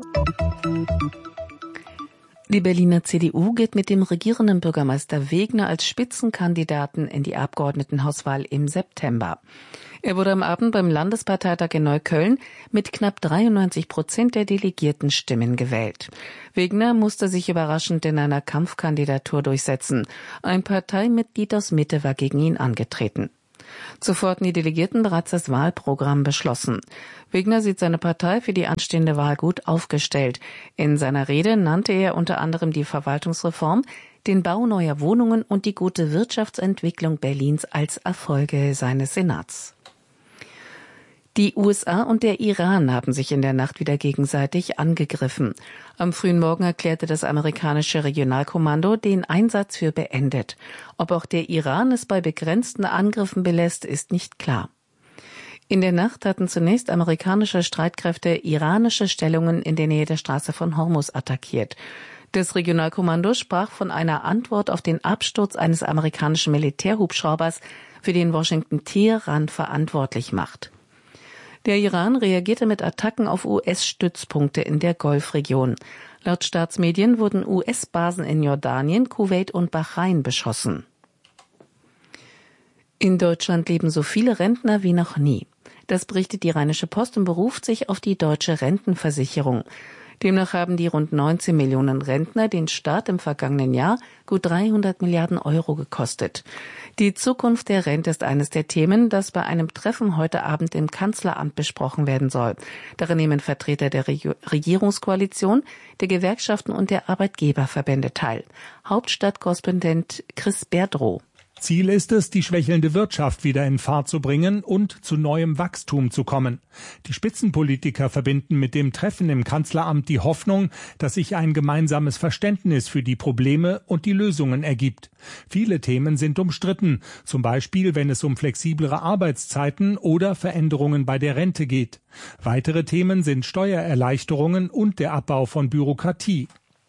Die Berliner C D U geht mit dem regierenden Bürgermeister Wegner als Spitzenkandidaten in die Abgeordnetenhauswahl im September. Er wurde am Abend beim Landesparteitag in Neukölln mit knapp dreiundneunzig Prozent der delegierten Stimmen gewählt. Wegner musste sich überraschend in einer Kampfkandidatur durchsetzen. Ein Parteimitglied aus Mitte war gegen ihn angetreten. Zuvor hatten die Delegierten bereits das Wahlprogramm beschlossen. Wegner sieht seine Partei für die anstehende Wahl gut aufgestellt. In seiner Rede nannte er unter anderem die Verwaltungsreform, den Bau neuer Wohnungen und die gute Wirtschaftsentwicklung Berlins als Erfolge seines Senats. Die U S A und der Iran haben sich in der Nacht wieder gegenseitig angegriffen. Am frühen Morgen erklärte das amerikanische Regionalkommando den Einsatz für beendet. Ob auch der Iran es bei begrenzten Angriffen belässt, ist nicht klar. In der Nacht hatten zunächst amerikanische Streitkräfte iranische Stellungen in der Nähe der Straße von Hormuz attackiert. Das Regionalkommando sprach von einer Antwort auf den Absturz eines amerikanischen Militärhubschraubers, für den Washington Teheran verantwortlich macht. Der Iran reagierte mit Attacken auf U S-Stützpunkte in der Golfregion. Laut Staatsmedien wurden U S-Basen in Jordanien, Kuwait und Bahrain beschossen. In Deutschland leben so viele Rentner wie noch nie. Das berichtet die Rheinische Post und beruft sich auf die deutsche Rentenversicherung. Demnach haben die rund neunzehn Millionen Rentner den Staat im vergangenen Jahr gut dreihundert Milliarden Euro gekostet. Die Zukunft der Rente ist eines der Themen, das bei einem Treffen heute Abend im Kanzleramt besprochen werden soll. Darin nehmen Vertreter der Regierungskoalition, der Gewerkschaften und der Arbeitgeberverbände teil. Hauptstadtkorrespondent Chris Berdrow. Ziel ist es, die schwächelnde Wirtschaft wieder in Fahrt zu bringen und zu neuem Wachstum zu kommen. Die Spitzenpolitiker verbinden mit dem Treffen im Kanzleramt die Hoffnung, dass sich ein gemeinsames Verständnis für die Probleme und die Lösungen ergibt. Viele Themen sind umstritten, zum Beispiel wenn es um flexiblere Arbeitszeiten oder Veränderungen bei der Rente geht. Weitere Themen sind Steuererleichterungen und der Abbau von Bürokratie.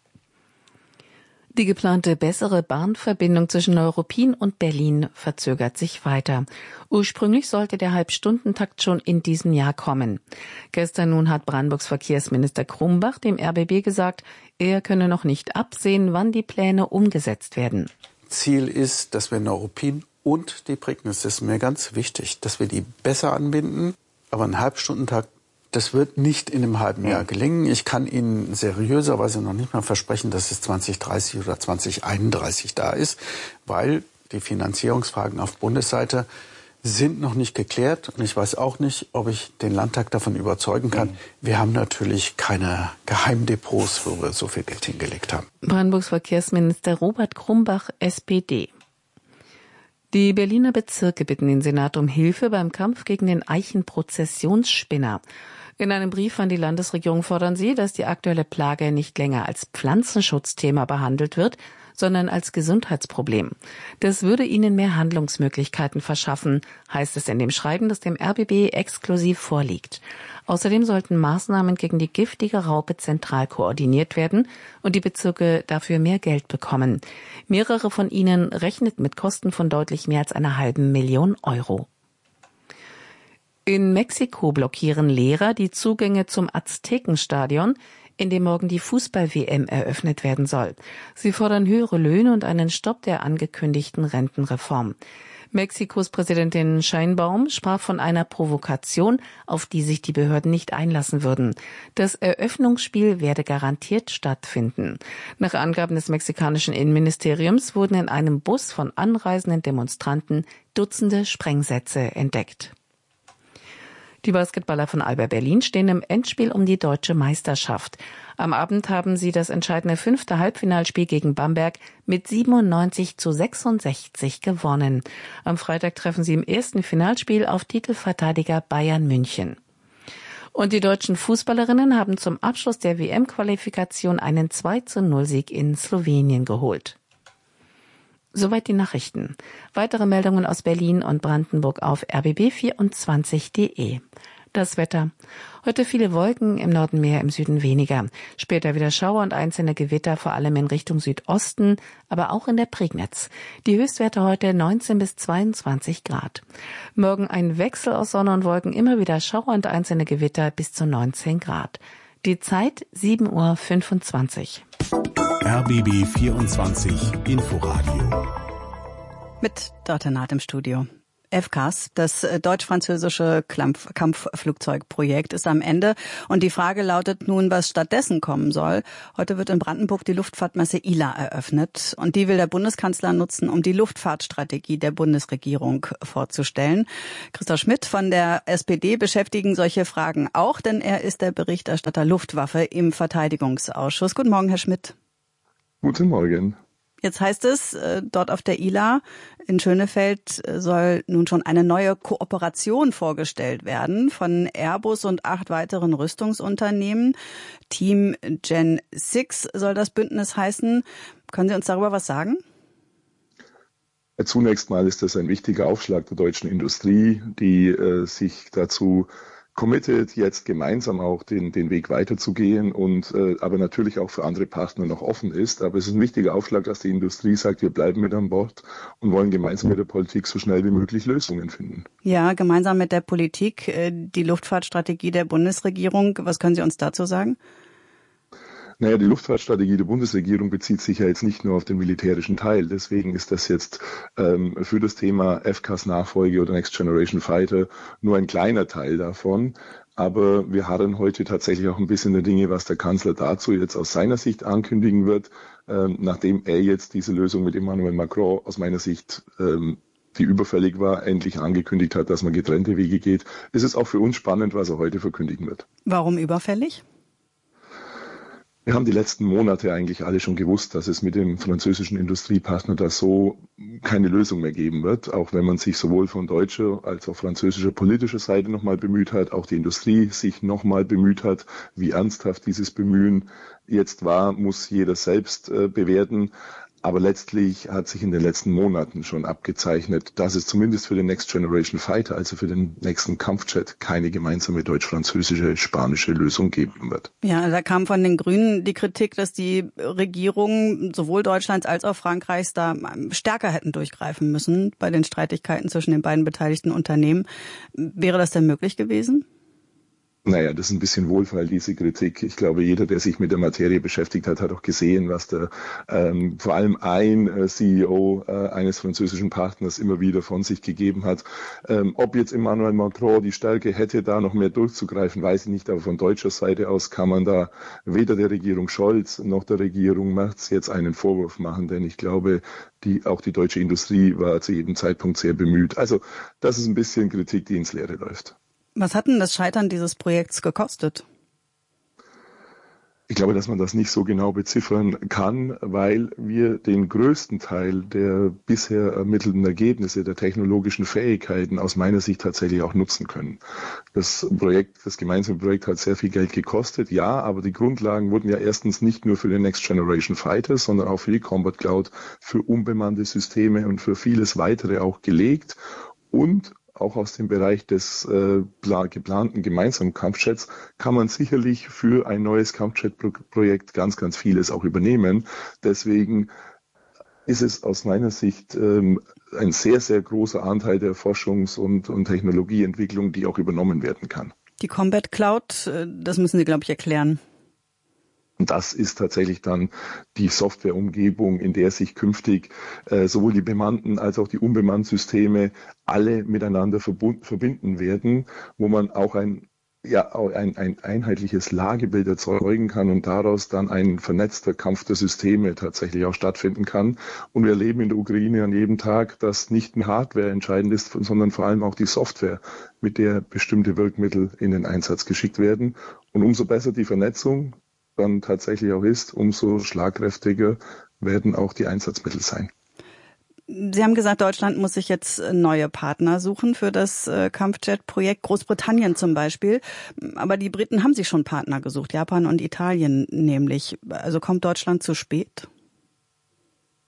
Die geplante bessere Bahnverbindung zwischen Neuruppin und Berlin verzögert sich weiter. Ursprünglich sollte der Halbstundentakt schon in diesem Jahr kommen. Gestern nun hat Brandenburgs Verkehrsminister Krumbach dem R B B gesagt, er könne noch nicht absehen, wann die Pläne umgesetzt werden. Ziel ist, dass wir Neuruppin und die Prignitz, das ist mir ganz wichtig, dass wir die besser anbinden. Aber ein Halbstundentakt, das wird nicht in einem halben Jahr gelingen. Ich kann Ihnen seriöserweise noch nicht mal versprechen, dass es zwanzig dreißig oder zwanzig einunddreißig da ist, weil die Finanzierungsfragen auf Bundesseite sind noch nicht geklärt. Und ich weiß auch nicht, ob ich den Landtag davon überzeugen kann. Wir haben natürlich keine Geheimdepots, wo wir so viel Geld hingelegt haben. Brandenburgs Verkehrsminister Robert Krumbach, S P D. Die Berliner Bezirke bitten den Senat um Hilfe beim Kampf gegen den Eichenprozessionsspinner. In einem Brief an die Landesregierung fordern sie, dass die aktuelle Plage nicht länger als Pflanzenschutzthema behandelt wird, sondern als Gesundheitsproblem. Das würde ihnen mehr Handlungsmöglichkeiten verschaffen, heißt es in dem Schreiben, das dem R B B exklusiv vorliegt. Außerdem sollten Maßnahmen gegen die giftige Raupe zentral koordiniert werden und die Bezirke dafür mehr Geld bekommen. Mehrere von ihnen rechneten mit Kosten von deutlich mehr als einer halben Million Euro. In Mexiko blockieren Lehrer die Zugänge zum Aztekenstadion, in dem morgen die Fußball-W M eröffnet werden soll. Sie fordern höhere Löhne und einen Stopp der angekündigten Rentenreform. Mexikos Präsidentin Sheinbaum sprach von einer Provokation, auf die sich die Behörden nicht einlassen würden. Das Eröffnungsspiel werde garantiert stattfinden. Nach Angaben des mexikanischen Innenministeriums wurden in einem Bus von anreisenden Demonstranten Dutzende Sprengsätze entdeckt. Die Basketballer von Alba Berlin stehen im Endspiel um die deutsche Meisterschaft. Am Abend haben sie das entscheidende fünfte Halbfinalspiel gegen Bamberg mit siebenundneunzig zu sechsundsechzig gewonnen. Am Freitag treffen sie im ersten Finalspiel auf Titelverteidiger Bayern München. Und die deutschen Fußballerinnen haben zum Abschluss der W M-Qualifikation einen zwei zu null Sieg in Slowenien geholt. Soweit die Nachrichten. Weitere Meldungen aus Berlin und Brandenburg auf r b b vierundzwanzig punkt d e. Das Wetter. Heute viele Wolken, im Norden mehr, im Süden weniger. Später wieder Schauer und einzelne Gewitter, vor allem in Richtung Südosten, aber auch in der Prignitz. Die Höchstwerte heute neunzehn bis zweiundzwanzig Grad. Morgen ein Wechsel aus Sonne und Wolken, immer wieder Schauer und einzelne Gewitter bis zu neunzehn Grad. Die Zeit sieben Uhr fünfundzwanzig. R B B vierundzwanzig Inforadio. Mit Dörte Naht im Studio. F C A S, das deutsch-französische Kampfflugzeugprojekt, ist am Ende. Und die Frage lautet nun, was stattdessen kommen soll. Heute wird in Brandenburg die Luftfahrtmesse I L A eröffnet. Und die will der Bundeskanzler nutzen, um die Luftfahrtstrategie der Bundesregierung vorzustellen. Christoph Schmidt von der S P D beschäftigen solche Fragen auch, denn er ist der Berichterstatter Luftwaffe im Verteidigungsausschuss. Guten Morgen, Herr Schmidt. Guten Morgen. Jetzt heißt es, dort auf der I L A in Schönefeld soll nun schon eine neue Kooperation vorgestellt werden von Airbus und acht weiteren Rüstungsunternehmen. Team Gen sechs soll das Bündnis heißen. Können Sie uns darüber was sagen? Zunächst mal ist das ein wichtiger Aufschlag der deutschen Industrie, die äh, sich dazu committed, jetzt gemeinsam auch den, den Weg weiterzugehen und äh, aber natürlich auch für andere Partner noch offen ist. Aber es ist ein wichtiger Aufschlag, dass die Industrie sagt, wir bleiben mit an Bord und wollen gemeinsam mit der Politik so schnell wie möglich Lösungen finden. Ja, gemeinsam mit der Politik, äh, die Luftfahrtstrategie der Bundesregierung. Was können Sie uns dazu sagen? Naja, die Luftfahrtstrategie der Bundesregierung bezieht sich ja jetzt nicht nur auf den militärischen Teil. Deswegen ist das jetzt ähm, für das Thema F C A S-Nachfolge oder Next Generation Fighter nur ein kleiner Teil davon. Aber wir harren heute tatsächlich auch ein bisschen der Dinge, was der Kanzler dazu jetzt aus seiner Sicht ankündigen wird, ähm, nachdem er jetzt diese Lösung mit Emmanuel Macron aus meiner Sicht ähm, die überfällig war, endlich angekündigt hat, dass man getrennte Wege geht. Es ist auch für uns spannend, was er heute verkündigen wird. Warum überfällig? Wir haben die letzten Monate eigentlich alle schon gewusst, dass es mit dem französischen Industriepartner da so keine Lösung mehr geben wird, auch wenn man sich sowohl von deutscher als auch französischer politischer Seite nochmal bemüht hat, auch die Industrie sich nochmal bemüht hat, wie ernsthaft dieses Bemühen jetzt war, muss jeder selbst äh, bewerten. Aber letztlich hat sich in den letzten Monaten schon abgezeichnet, dass es zumindest für den Next Generation Fighter, also für den nächsten Kampfjet, keine gemeinsame deutsch-französische, spanische Lösung geben wird. Ja, da kam von den Grünen die Kritik, dass die Regierungen sowohl Deutschlands als auch Frankreichs da stärker hätten durchgreifen müssen bei den Streitigkeiten zwischen den beiden beteiligten Unternehmen. Wäre das denn möglich gewesen? Naja, das ist ein bisschen wohlfeil, diese Kritik. Ich glaube, jeder, der sich mit der Materie beschäftigt hat, hat auch gesehen, was der ähm, vor allem ein äh, C E O äh, eines französischen Partners immer wieder von sich gegeben hat. Ähm, ob jetzt Emmanuel Macron die Stärke hätte, da noch mehr durchzugreifen, weiß ich nicht. Aber von deutscher Seite aus kann man da weder der Regierung Scholz noch der Regierung Merz jetzt einen Vorwurf machen. Denn ich glaube, die, auch die deutsche Industrie war zu jedem Zeitpunkt sehr bemüht. Also das ist ein bisschen Kritik, die ins Leere läuft. Was hat denn das Scheitern dieses Projekts gekostet? Ich glaube, dass man das nicht so genau beziffern kann, weil wir den größten Teil der bisher ermittelten Ergebnisse, der technologischen Fähigkeiten aus meiner Sicht tatsächlich auch nutzen können. Das Projekt, das gemeinsame Projekt hat sehr viel Geld gekostet, ja, aber die Grundlagen wurden ja erstens nicht nur für den Next Generation Fighter, sondern auch für die Combat Cloud, für unbemannte Systeme und für vieles weitere auch gelegt und auch aus dem Bereich des äh, geplanten gemeinsamen Kampfjets kann man sicherlich für ein neues Kampfjet-Projekt ganz, ganz vieles auch übernehmen. Deswegen ist es aus meiner Sicht ähm, ein sehr, sehr großer Anteil der Forschungs- und, und Technologieentwicklung, die auch übernommen werden kann. Die Combat Cloud, das müssen Sie, glaube ich, erklären. Und das ist tatsächlich dann die Softwareumgebung, in der sich künftig äh, sowohl die bemannten als auch die unbemannten Systeme alle miteinander verbund, verbinden werden, wo man auch ein, ja, ein, ein einheitliches Lagebild erzeugen kann und daraus dann ein vernetzter Kampf der Systeme tatsächlich auch stattfinden kann. Und wir erleben in der Ukraine an jedem Tag, dass nicht nur Hardware entscheidend ist, sondern vor allem auch die Software, mit der bestimmte Wirkmittel in den Einsatz geschickt werden. Und umso besser die Vernetzung dann tatsächlich auch ist, umso schlagkräftiger werden auch die Einsatzmittel sein. Sie haben gesagt, Deutschland muss sich jetzt neue Partner suchen für das Kampfjet-Projekt, Großbritannien zum Beispiel. Aber die Briten haben sich schon Partner gesucht, Japan und Italien nämlich. Also kommt Deutschland zu spät?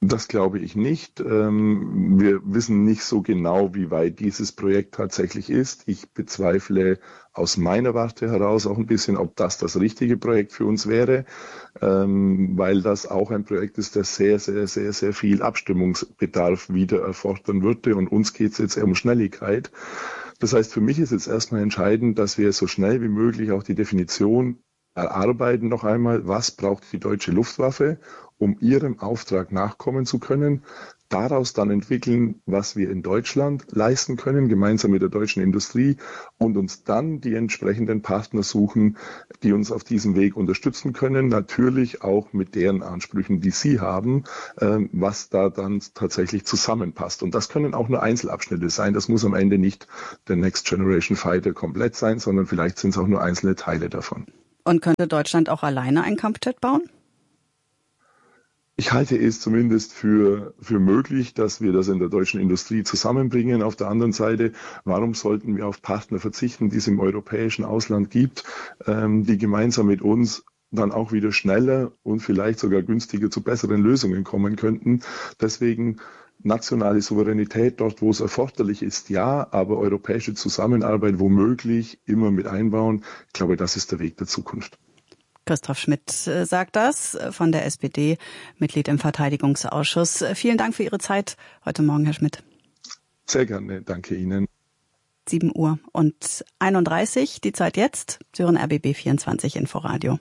Das glaube ich nicht. Wir wissen nicht so genau, wie weit dieses Projekt tatsächlich ist. Ich bezweifle aus meiner Warte heraus auch ein bisschen, ob das das richtige Projekt für uns wäre, weil das auch ein Projekt ist, das sehr, sehr, sehr, sehr viel Abstimmungsbedarf wieder erfordern würde. Und uns geht es jetzt eher um Schnelligkeit. Das heißt, für mich ist jetzt erstmal entscheidend, dass wir so schnell wie möglich auch die Definition erarbeiten noch einmal, was braucht die deutsche Luftwaffe, um ihrem Auftrag nachkommen zu können, daraus dann entwickeln, was wir in Deutschland leisten können, gemeinsam mit der deutschen Industrie und uns dann die entsprechenden Partner suchen, die uns auf diesem Weg unterstützen können, natürlich auch mit deren Ansprüchen, die sie haben, was da dann tatsächlich zusammenpasst. Und das können auch nur Einzelabschnitte sein, das muss am Ende nicht der Next Generation Fighter komplett sein, sondern vielleicht sind es auch nur einzelne Teile davon. Und könnte Deutschland auch alleine ein Kampfjet bauen? Ich halte es zumindest für, für möglich, dass wir das in der deutschen Industrie zusammenbringen. Auf der anderen Seite, warum sollten wir auf Partner verzichten, die es im europäischen Ausland gibt, ähm, die gemeinsam mit uns dann auch wieder schneller und vielleicht sogar günstiger zu besseren Lösungen kommen könnten. Deswegen nationale Souveränität dort, wo es erforderlich ist, ja, aber europäische Zusammenarbeit womöglich immer mit einbauen. Ich glaube, das ist der Weg der Zukunft. Christoph Schmidt sagt das, von der S P D, Mitglied im Verteidigungsausschuss. Vielen Dank für Ihre Zeit heute Morgen, Herr Schmidt. Sehr gerne, danke Ihnen. sieben Uhr und einunddreißig, die Zeit jetzt. Sie hören R B B vierundzwanzig Inforadio.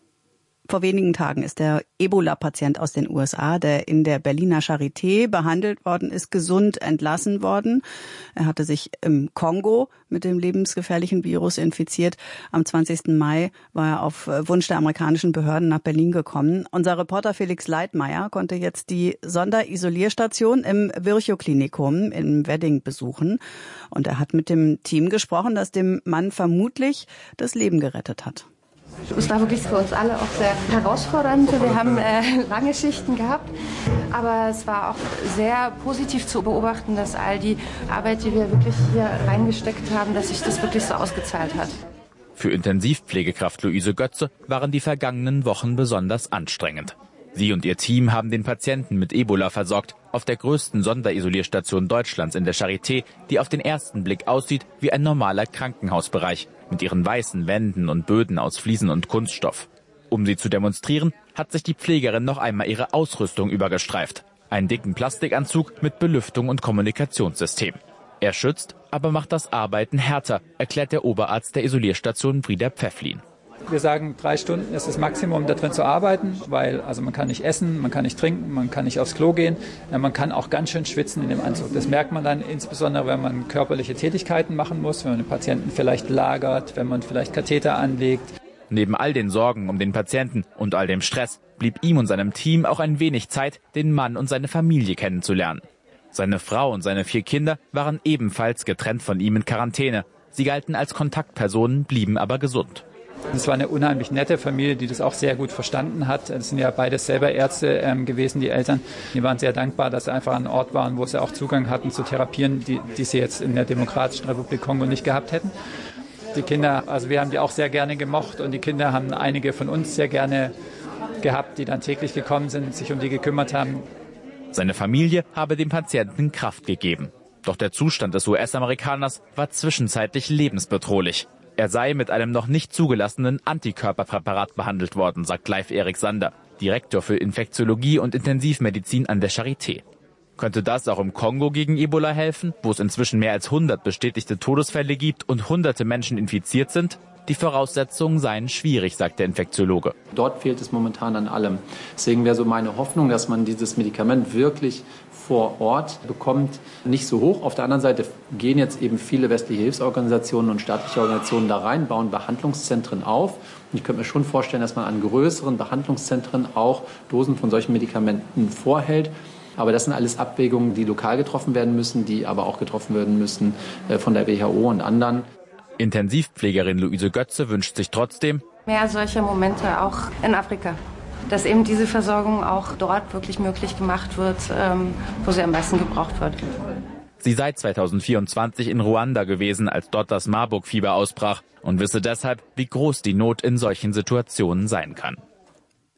Vor wenigen Tagen ist der Ebola-Patient aus den U S A, der in der Berliner Charité behandelt worden ist, gesund entlassen worden. Er hatte sich im Kongo mit dem lebensgefährlichen Virus infiziert. Am zwanzigsten Mai war er auf Wunsch der amerikanischen Behörden nach Berlin gekommen. Unser Reporter Felix Leitmeier konnte jetzt die Sonderisolierstation im Virchow-Klinikum in Wedding besuchen. Und er hat mit dem Team gesprochen, das dem Mann vermutlich das Leben gerettet hat. Es war wirklich für uns alle auch sehr herausfordernd. Wir haben äh, lange Schichten gehabt, aber es war auch sehr positiv zu beobachten, dass all die Arbeit, die wir wirklich hier reingesteckt haben, dass sich das wirklich so ausgezahlt hat. Für Intensivpflegekraft Luise Götze waren die vergangenen Wochen besonders anstrengend. Sie und ihr Team haben den Patienten mit Ebola versorgt, auf der größten Sonderisolierstation Deutschlands in der Charité, die auf den ersten Blick aussieht wie ein normaler Krankenhausbereich, mit ihren weißen Wänden und Böden aus Fliesen und Kunststoff. Um sie zu demonstrieren, hat sich die Pflegerin noch einmal ihre Ausrüstung übergestreift. Einen dicken Plastikanzug mit Belüftung und Kommunikationssystem. Er schützt, aber macht das Arbeiten härter, erklärt der Oberarzt der Isolierstation Frieder Pfefflin. Wir sagen, drei Stunden ist das Maximum, da drin zu arbeiten, weil also man kann nicht essen, man kann nicht trinken, man kann nicht aufs Klo gehen. Ja, man kann auch ganz schön schwitzen in dem Anzug. Das merkt man dann insbesondere, wenn man körperliche Tätigkeiten machen muss, wenn man den Patienten vielleicht lagert, wenn man vielleicht Katheter anlegt. Neben all den Sorgen um den Patienten und all dem Stress blieb ihm und seinem Team auch ein wenig Zeit, den Mann und seine Familie kennenzulernen. Seine Frau und seine vier Kinder waren ebenfalls getrennt von ihm in Quarantäne. Sie galten als Kontaktpersonen, blieben aber gesund. Es war eine unheimlich nette Familie, die das auch sehr gut verstanden hat. Es sind ja beides selber Ärzte ähm, gewesen, die Eltern. Die waren sehr dankbar, dass sie einfach an einem Ort waren, wo sie auch Zugang hatten zu Therapien, die, die sie jetzt in der Demokratischen Republik Kongo nicht gehabt hätten. Die Kinder, also wir haben die auch sehr gerne gemocht und die Kinder haben einige von uns sehr gerne gehabt, die dann täglich gekommen sind, sich um die gekümmert haben. Seine Familie habe dem Patienten Kraft gegeben. Doch der Zustand des U S-Amerikaners war zwischenzeitlich lebensbedrohlich. Er sei mit einem noch nicht zugelassenen Antikörperpräparat behandelt worden, sagt Leif-Erik Sander, Direktor für Infektiologie und Intensivmedizin an der Charité. Könnte das auch im Kongo gegen Ebola helfen, wo es inzwischen mehr als hundert bestätigte Todesfälle gibt und hunderte Menschen infiziert sind? Die Voraussetzungen seien schwierig, sagt der Infektiologe. Dort fehlt es momentan an allem. Deswegen wäre so meine Hoffnung, dass man dieses Medikament wirklich vor Ort bekommt, nicht so hoch. Auf der anderen Seite gehen jetzt eben viele westliche Hilfsorganisationen und staatliche Organisationen da rein, bauen Behandlungszentren auf. Und ich könnte mir schon vorstellen, dass man an größeren Behandlungszentren auch Dosen von solchen Medikamenten vorhält. Aber das sind alles Abwägungen, die lokal getroffen werden müssen, die aber auch getroffen werden müssen von der W H O und anderen. Intensivpflegerin Luise Götze wünscht sich trotzdem mehr solcher Momente auch in Afrika. Dass eben diese Versorgung auch dort wirklich möglich gemacht wird, wo sie am meisten gebraucht wird. Sie sei zweitausendvierundzwanzig in Ruanda gewesen, als dort das Marburg-Fieber ausbrach und wisse deshalb, wie groß die Not in solchen Situationen sein kann.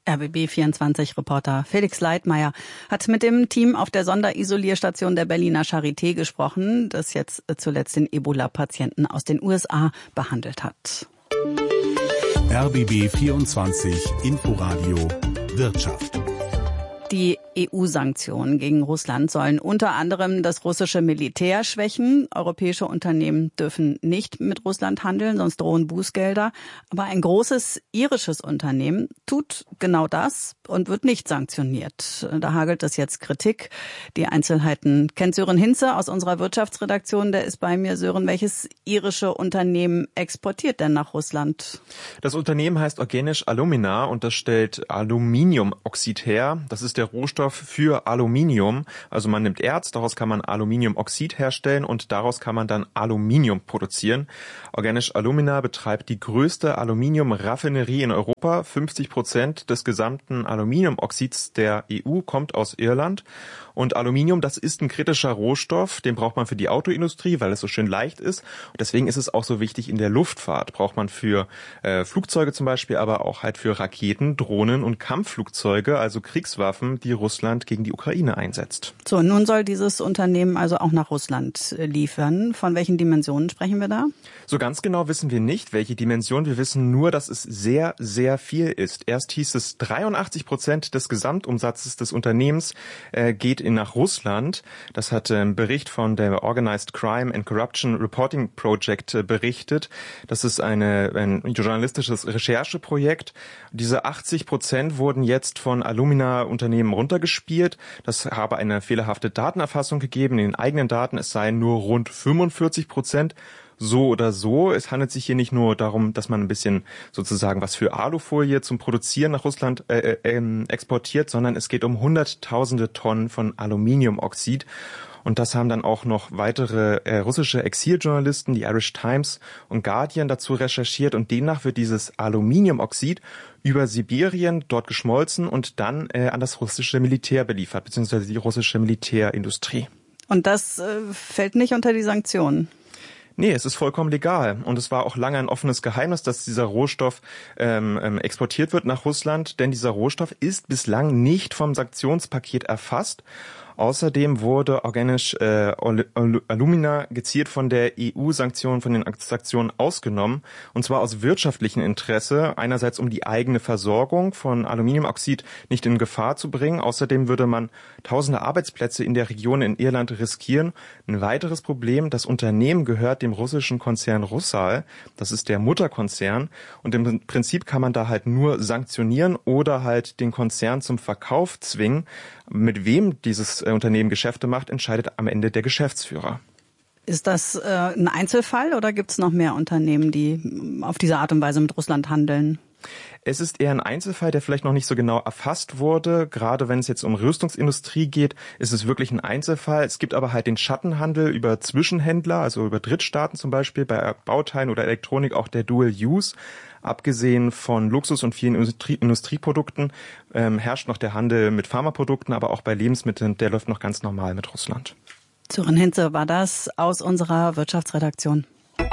R B B vierundzwanzig-Reporter Felix Leitmeier hat mit dem Team auf der Sonderisolierstation der Berliner Charité gesprochen, das jetzt zuletzt den Ebola-Patienten aus den U S A behandelt hat. R B B vierundzwanzig Inforadio Wirtschaft. Die E U-Sanktionen gegen Russland sollen unter anderem das russische Militär schwächen. Europäische Unternehmen dürfen nicht mit Russland handeln, sonst drohen Bußgelder. Aber ein großes irisches Unternehmen tut genau das und wird nicht sanktioniert. Da hagelt es jetzt Kritik. Die Einzelheiten kennt Sören Hinze aus unserer Wirtschaftsredaktion. Der ist bei mir. Sören, welches irische Unternehmen exportiert denn nach Russland? Das Unternehmen heißt Organisch Alumina und das stellt Aluminiumoxid her. Das ist der Rohstoff für Aluminium. Also man nimmt Erz, daraus kann man Aluminiumoxid herstellen und daraus kann man dann Aluminium produzieren. Organisch Alumina betreibt die größte Aluminiumraffinerie in Europa. fünfzig Prozent des gesamten Aluminiumoxids der E U kommt aus Irland. Und Aluminium, das ist ein kritischer Rohstoff, den braucht man für die Autoindustrie, weil es so schön leicht ist. Und deswegen ist es auch so wichtig in der Luftfahrt. Braucht man für äh, Flugzeuge zum Beispiel, aber auch halt für Raketen, Drohnen und Kampfflugzeuge, also Kriegswaffen, die Russland gegen die Ukraine einsetzt. So, nun soll dieses Unternehmen also auch nach Russland liefern. Von welchen Dimensionen sprechen wir da? So ganz genau wissen wir nicht, welche Dimension. Wir wissen nur, dass es sehr, sehr viel ist. Erst hieß es, dreiundachtzig Prozent des Gesamtumsatzes des Unternehmens äh, geht in nach Russland. Das hat ein Bericht von der Organized Crime and Corruption Reporting Project berichtet. Das ist eine, ein journalistisches Rechercheprojekt. Diese achtzig Prozent wurden jetzt von Alumina-Unternehmen runtergespielt. Das habe eine fehlerhafte Datenerfassung gegeben. In den eigenen Daten, es seien nur rund fünfundvierzig Prozent. So oder so, es handelt sich hier nicht nur darum, dass man ein bisschen sozusagen was für Alufolie zum Produzieren nach Russland äh, äh, exportiert, sondern es geht um hunderttausende Tonnen von Aluminiumoxid. Und das haben dann auch noch weitere äh, russische Exiljournalisten, die Irish Times und Guardian, dazu recherchiert. Und demnach wird dieses Aluminiumoxid über Sibirien dort geschmolzen und dann äh, an das russische Militär beliefert, beziehungsweise die russische Militärindustrie. Und das äh, fällt nicht unter die Sanktionen? Nee, es ist vollkommen legal. Und es war auch lange ein offenes Geheimnis, dass dieser Rohstoff ähm, exportiert wird nach Russland. Denn dieser Rohstoff ist bislang nicht vom Sanktionspaket erfasst. Außerdem wurde Organisch äh, Alumina gezielt von der E U-Sanktionen, von den Sanktionen ausgenommen. Und zwar aus wirtschaftlichem Interesse. Einerseits, um die eigene Versorgung von Aluminiumoxid nicht in Gefahr zu bringen. Außerdem würde man tausende Arbeitsplätze in der Region in Irland riskieren. Ein weiteres Problem, das Unternehmen gehört dem russischen Konzern Rusal. Das ist der Mutterkonzern. Und im Prinzip kann man da halt nur sanktionieren oder halt den Konzern zum Verkauf zwingen. Mit wem dieses Unternehmen Geschäfte macht, entscheidet am Ende der Geschäftsführer. Ist das äh, ein Einzelfall oder gibt es noch mehr Unternehmen, die auf diese Art und Weise mit Russland handeln? Es ist eher ein Einzelfall, der vielleicht noch nicht so genau erfasst wurde. Gerade wenn es jetzt um Rüstungsindustrie geht, ist es wirklich ein Einzelfall. Es gibt aber halt den Schattenhandel über Zwischenhändler, also über Drittstaaten zum Beispiel, bei Bauteilen oder Elektronik auch der Dual Use. Abgesehen von Luxus- und vielen Industrie- Industrieprodukten ähm, herrscht noch der Handel mit Pharmaprodukten, aber auch bei Lebensmitteln, der läuft noch ganz normal mit Russland. Sören Hinze war das aus unserer Wirtschaftsredaktion.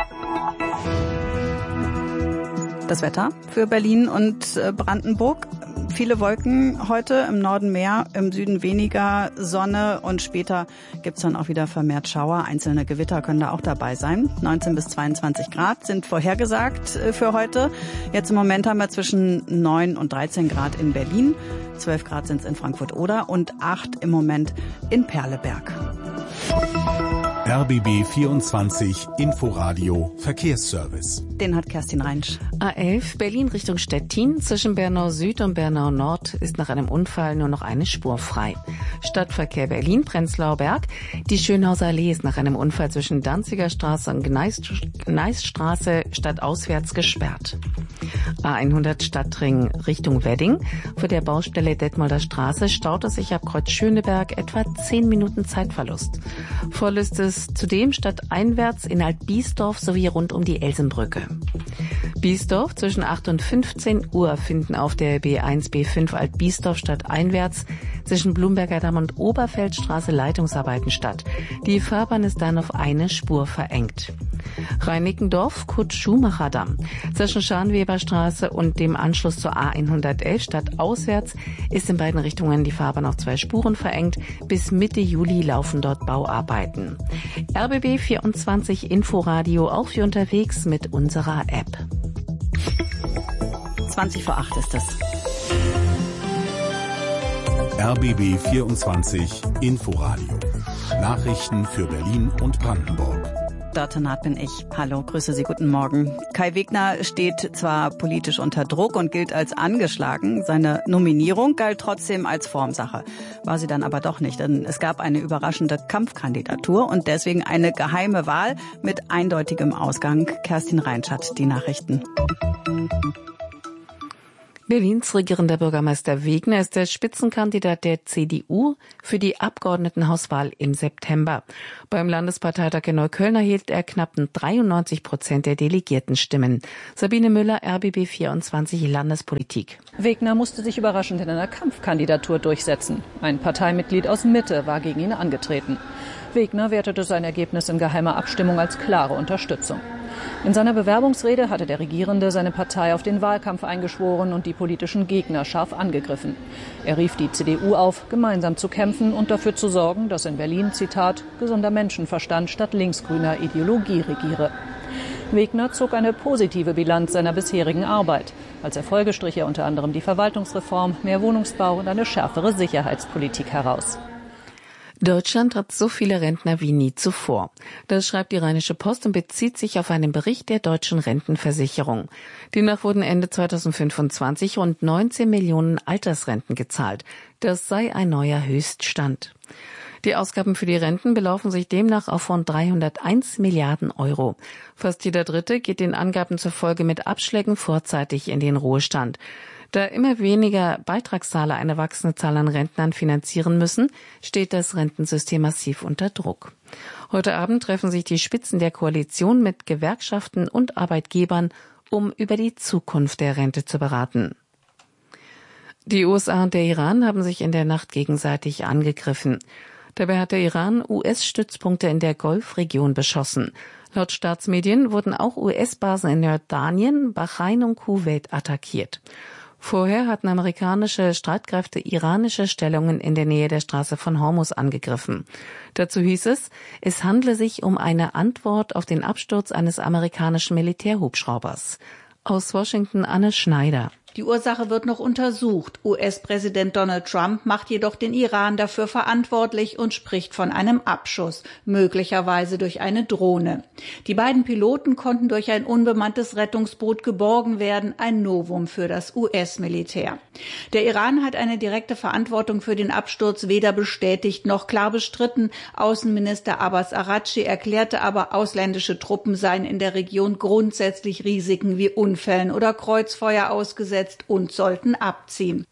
Das Wetter für Berlin und Brandenburg. Viele Wolken heute, im Norden mehr, im Süden weniger Sonne und später gibt's dann auch wieder vermehrt Schauer. Einzelne Gewitter können da auch dabei sein. neunzehn bis zweiundzwanzig Grad sind vorhergesagt für heute. Jetzt im Moment haben wir zwischen neun und dreizehn Grad in Berlin, zwölf Grad sind's in Frankfurt-Oder und acht im Moment in Perleberg. R B B vierundzwanzig Inforadio Verkehrsservice. Den hat Kerstin Reinsch. A elf Berlin Richtung Stettin zwischen Bernau Süd und Bernau Nord ist nach einem Unfall nur noch eine Spur frei. Stadtverkehr Berlin Prenzlauer Berg. Die Schönhauser Allee ist nach einem Unfall zwischen Danziger Straße und Gneisstraße stadtauswärts gesperrt. A hundert Stadtring Richtung Wedding. Vor der Baustelle Detmolder Straße staut es sich ab Kreuz Schöneberg etwa zehn Minuten Zeitverlust. Vorlüstes zudem stadteinwärts in Alt-Biesdorf sowie rund um die Elsenbrücke. Biesdorf zwischen acht und fünfzehn Uhr finden auf der B eins B fünf Alt-Biesdorf stadteinwärts zwischen Blumberger Damm und Oberfeldstraße Leitungsarbeiten statt. Die Fahrbahn ist dann auf eine Spur verengt. Reinickendorf, Kurt-Schumacher-Damm. Zwischen Scharnweberstraße und dem Anschluss zur A hundertelf stadtauswärts ist in beiden Richtungen die Fahrbahn auf zwei Spuren verengt. Bis Mitte Juli laufen dort Bauarbeiten. R B B vierundzwanzig Inforadio auch für unterwegs mit unserer App. zwanzig vor acht ist es. R B B vierundzwanzig Inforadio. Nachrichten für Berlin und Brandenburg. Dörte Naht bin ich. Hallo, grüße Sie, guten Morgen. Kai Wegner steht zwar politisch unter Druck und gilt als angeschlagen. Seine Nominierung galt trotzdem als Formsache. War sie dann aber doch nicht, denn es gab eine überraschende Kampfkandidatur und deswegen eine geheime Wahl mit eindeutigem Ausgang. Kerstin Reinschat, die Nachrichten. Berlins regierender Bürgermeister Wegner ist der Spitzenkandidat der C D U für die Abgeordnetenhauswahl im September. Beim Landesparteitag in Neukölln erhielt er knapp dreiundneunzig Prozent der Delegiertenstimmen. Sabine Müller, R B B vierundzwanzig Landespolitik. Wegner musste sich überraschend in einer Kampfkandidatur durchsetzen. Ein Parteimitglied aus Mitte war gegen ihn angetreten. Wegner wertete sein Ergebnis in geheimer Abstimmung als klare Unterstützung. In seiner Bewerbungsrede hatte der Regierende seine Partei auf den Wahlkampf eingeschworen und die politischen Gegner scharf angegriffen. Er rief die C D U auf, gemeinsam zu kämpfen und dafür zu sorgen, dass in Berlin, Zitat, gesunder Menschenverstand statt linksgrüner Ideologie regiere. Wegner zog eine positive Bilanz seiner bisherigen Arbeit. Als Erfolge strich er unter anderem die Verwaltungsreform, mehr Wohnungsbau und eine schärfere Sicherheitspolitik heraus. Deutschland hat so viele Rentner wie nie zuvor. Das schreibt die Rheinische Post und bezieht sich auf einen Bericht der deutschen Rentenversicherung. Demnach wurden Ende zweitausendfünfundzwanzig rund neunzehn Millionen Altersrenten gezahlt. Das sei ein neuer Höchststand. Die Ausgaben für die Renten belaufen sich demnach auf rund dreihunderteins Milliarden Euro. Fast jeder Dritte geht den Angaben zufolge mit Abschlägen vorzeitig in den Ruhestand. Da immer weniger Beitragszahler eine wachsende Zahl an Rentnern finanzieren müssen, steht das Rentensystem massiv unter Druck. Heute Abend treffen sich die Spitzen der Koalition mit Gewerkschaften und Arbeitgebern, um über die Zukunft der Rente zu beraten. Die U S A und der Iran haben sich in der Nacht gegenseitig angegriffen. Dabei hat der Iran U S-Stützpunkte in der Golfregion beschossen. Laut Staatsmedien wurden auch U S-Basen in Jordanien, Bahrain und Kuwait attackiert. Vorher hatten amerikanische Streitkräfte iranische Stellungen in der Nähe der Straße von Hormuz angegriffen. Dazu hieß es, es handle sich um eine Antwort auf den Absturz eines amerikanischen Militärhubschraubers. Aus Washington Anne Schneider. Die Ursache wird noch untersucht. U S-Präsident Donald Trump macht jedoch den Iran dafür verantwortlich und spricht von einem Abschuss, möglicherweise durch eine Drohne. Die beiden Piloten konnten durch ein unbemanntes Rettungsboot geborgen werden, ein Novum für das U S-Militär. Der Iran hat eine direkte Verantwortung für den Absturz weder bestätigt noch klar bestritten. Außenminister Abbas Araghchi erklärte aber, ausländische Truppen seien in der Region grundsätzlich Risiken wie Unfällen oder Kreuzfeuer ausgesetzt und sollten abziehen.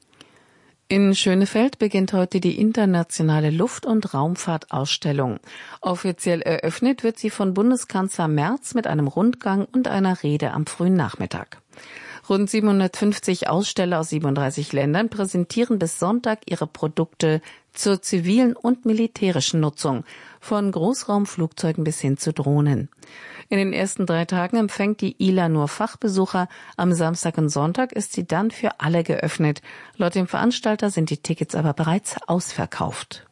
In Schönefeld beginnt heute die internationale Luft- und Raumfahrtausstellung. Offiziell eröffnet wird sie von Bundeskanzler Merz mit einem Rundgang und einer Rede am frühen Nachmittag. Rund siebenhundertfünfzig Aussteller aus siebenunddreißig Ländern präsentieren bis Sonntag ihre Produkte zur zivilen und militärischen Nutzung, von Großraumflugzeugen bis hin zu Drohnen. In den ersten drei Tagen empfängt die I L A nur Fachbesucher. Am Samstag und Sonntag ist sie dann für alle geöffnet. Laut dem Veranstalter sind die Tickets aber bereits ausverkauft.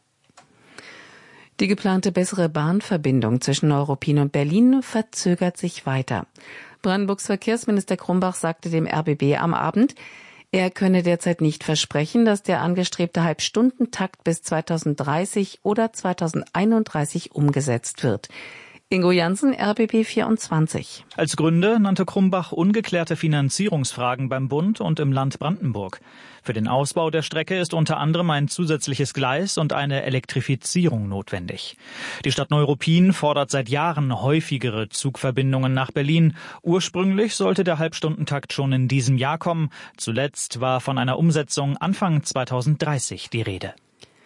Die geplante bessere Bahnverbindung zwischen Neuruppin und Berlin verzögert sich weiter. Brandenburgs Verkehrsminister Krumbach sagte dem R B B am Abend, er könne derzeit nicht versprechen, dass der angestrebte Halbstundentakt bis zweitausenddreißig oder zweitausendeinunddreißig umgesetzt wird. Ingo Jansen, R B B vierundzwanzig. Als Gründe nannte Krumbach ungeklärte Finanzierungsfragen beim Bund und im Land Brandenburg. Für den Ausbau der Strecke ist unter anderem ein zusätzliches Gleis und eine Elektrifizierung notwendig. Die Stadt Neuruppin fordert seit Jahren häufigere Zugverbindungen nach Berlin. Ursprünglich sollte der Halbstundentakt schon in diesem Jahr kommen. Zuletzt war von einer Umsetzung Anfang zweitausenddreißig die Rede.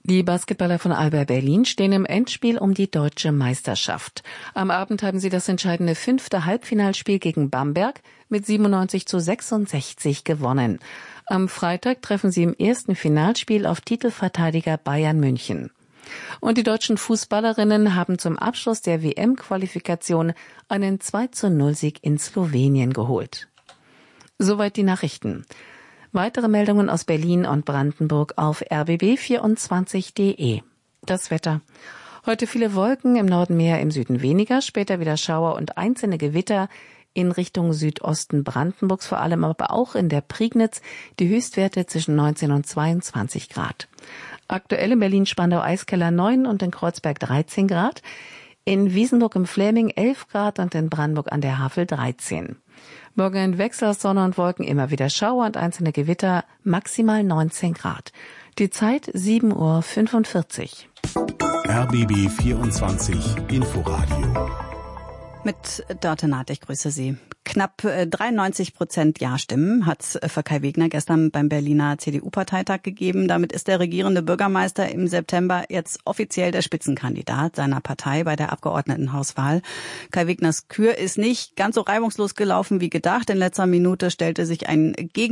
Die Basketballer von Alba Berlin stehen im Endspiel um die deutsche Meisterschaft. Am Abend haben sie das entscheidende fünfte Halbfinalspiel gegen Bamberg mit siebenundneunzig zu sechsundsechzig gewonnen. Am Freitag treffen sie im ersten Finalspiel auf Titelverteidiger Bayern München. Und die deutschen Fußballerinnen haben zum Abschluss der W M-Qualifikation einen zwei zu null Sieg in Slowenien geholt. Soweit die Nachrichten. Weitere Meldungen aus Berlin und Brandenburg auf r b b vierundzwanzig punkt d e. Das Wetter. Heute viele Wolken, im Norden mehr, im Süden weniger, später wieder Schauer und einzelne Gewitter in Richtung Südosten Brandenburgs, vor allem aber auch in der Prignitz, die Höchstwerte zwischen neunzehn und zweiundzwanzig Grad. Aktuell in Berlin-Spandau-Eiskeller neun und in Kreuzberg dreizehn Grad, in Wiesenburg im Fläming elf Grad und in Brandenburg an der Havel dreizehn. Morgen ein Wechsel aus Sonne und Wolken, immer wieder Schauer und einzelne Gewitter, maximal neunzehn Grad. Die Zeit sieben Uhr fünfundvierzig. R B B vierundzwanzig Inforadio. Mit Dörte Naht, ich grüße Sie. Knapp dreiundneunzig Prozent Ja-Stimmen hat es für Kai Wegner gestern beim Berliner C D U-Parteitag gegeben. Damit ist der regierende Bürgermeister im September jetzt offiziell der Spitzenkandidat seiner Partei bei der Abgeordnetenhauswahl. Kai Wegners Kür ist nicht ganz so reibungslos gelaufen wie gedacht. In letzter Minute stellte sich ein Gegen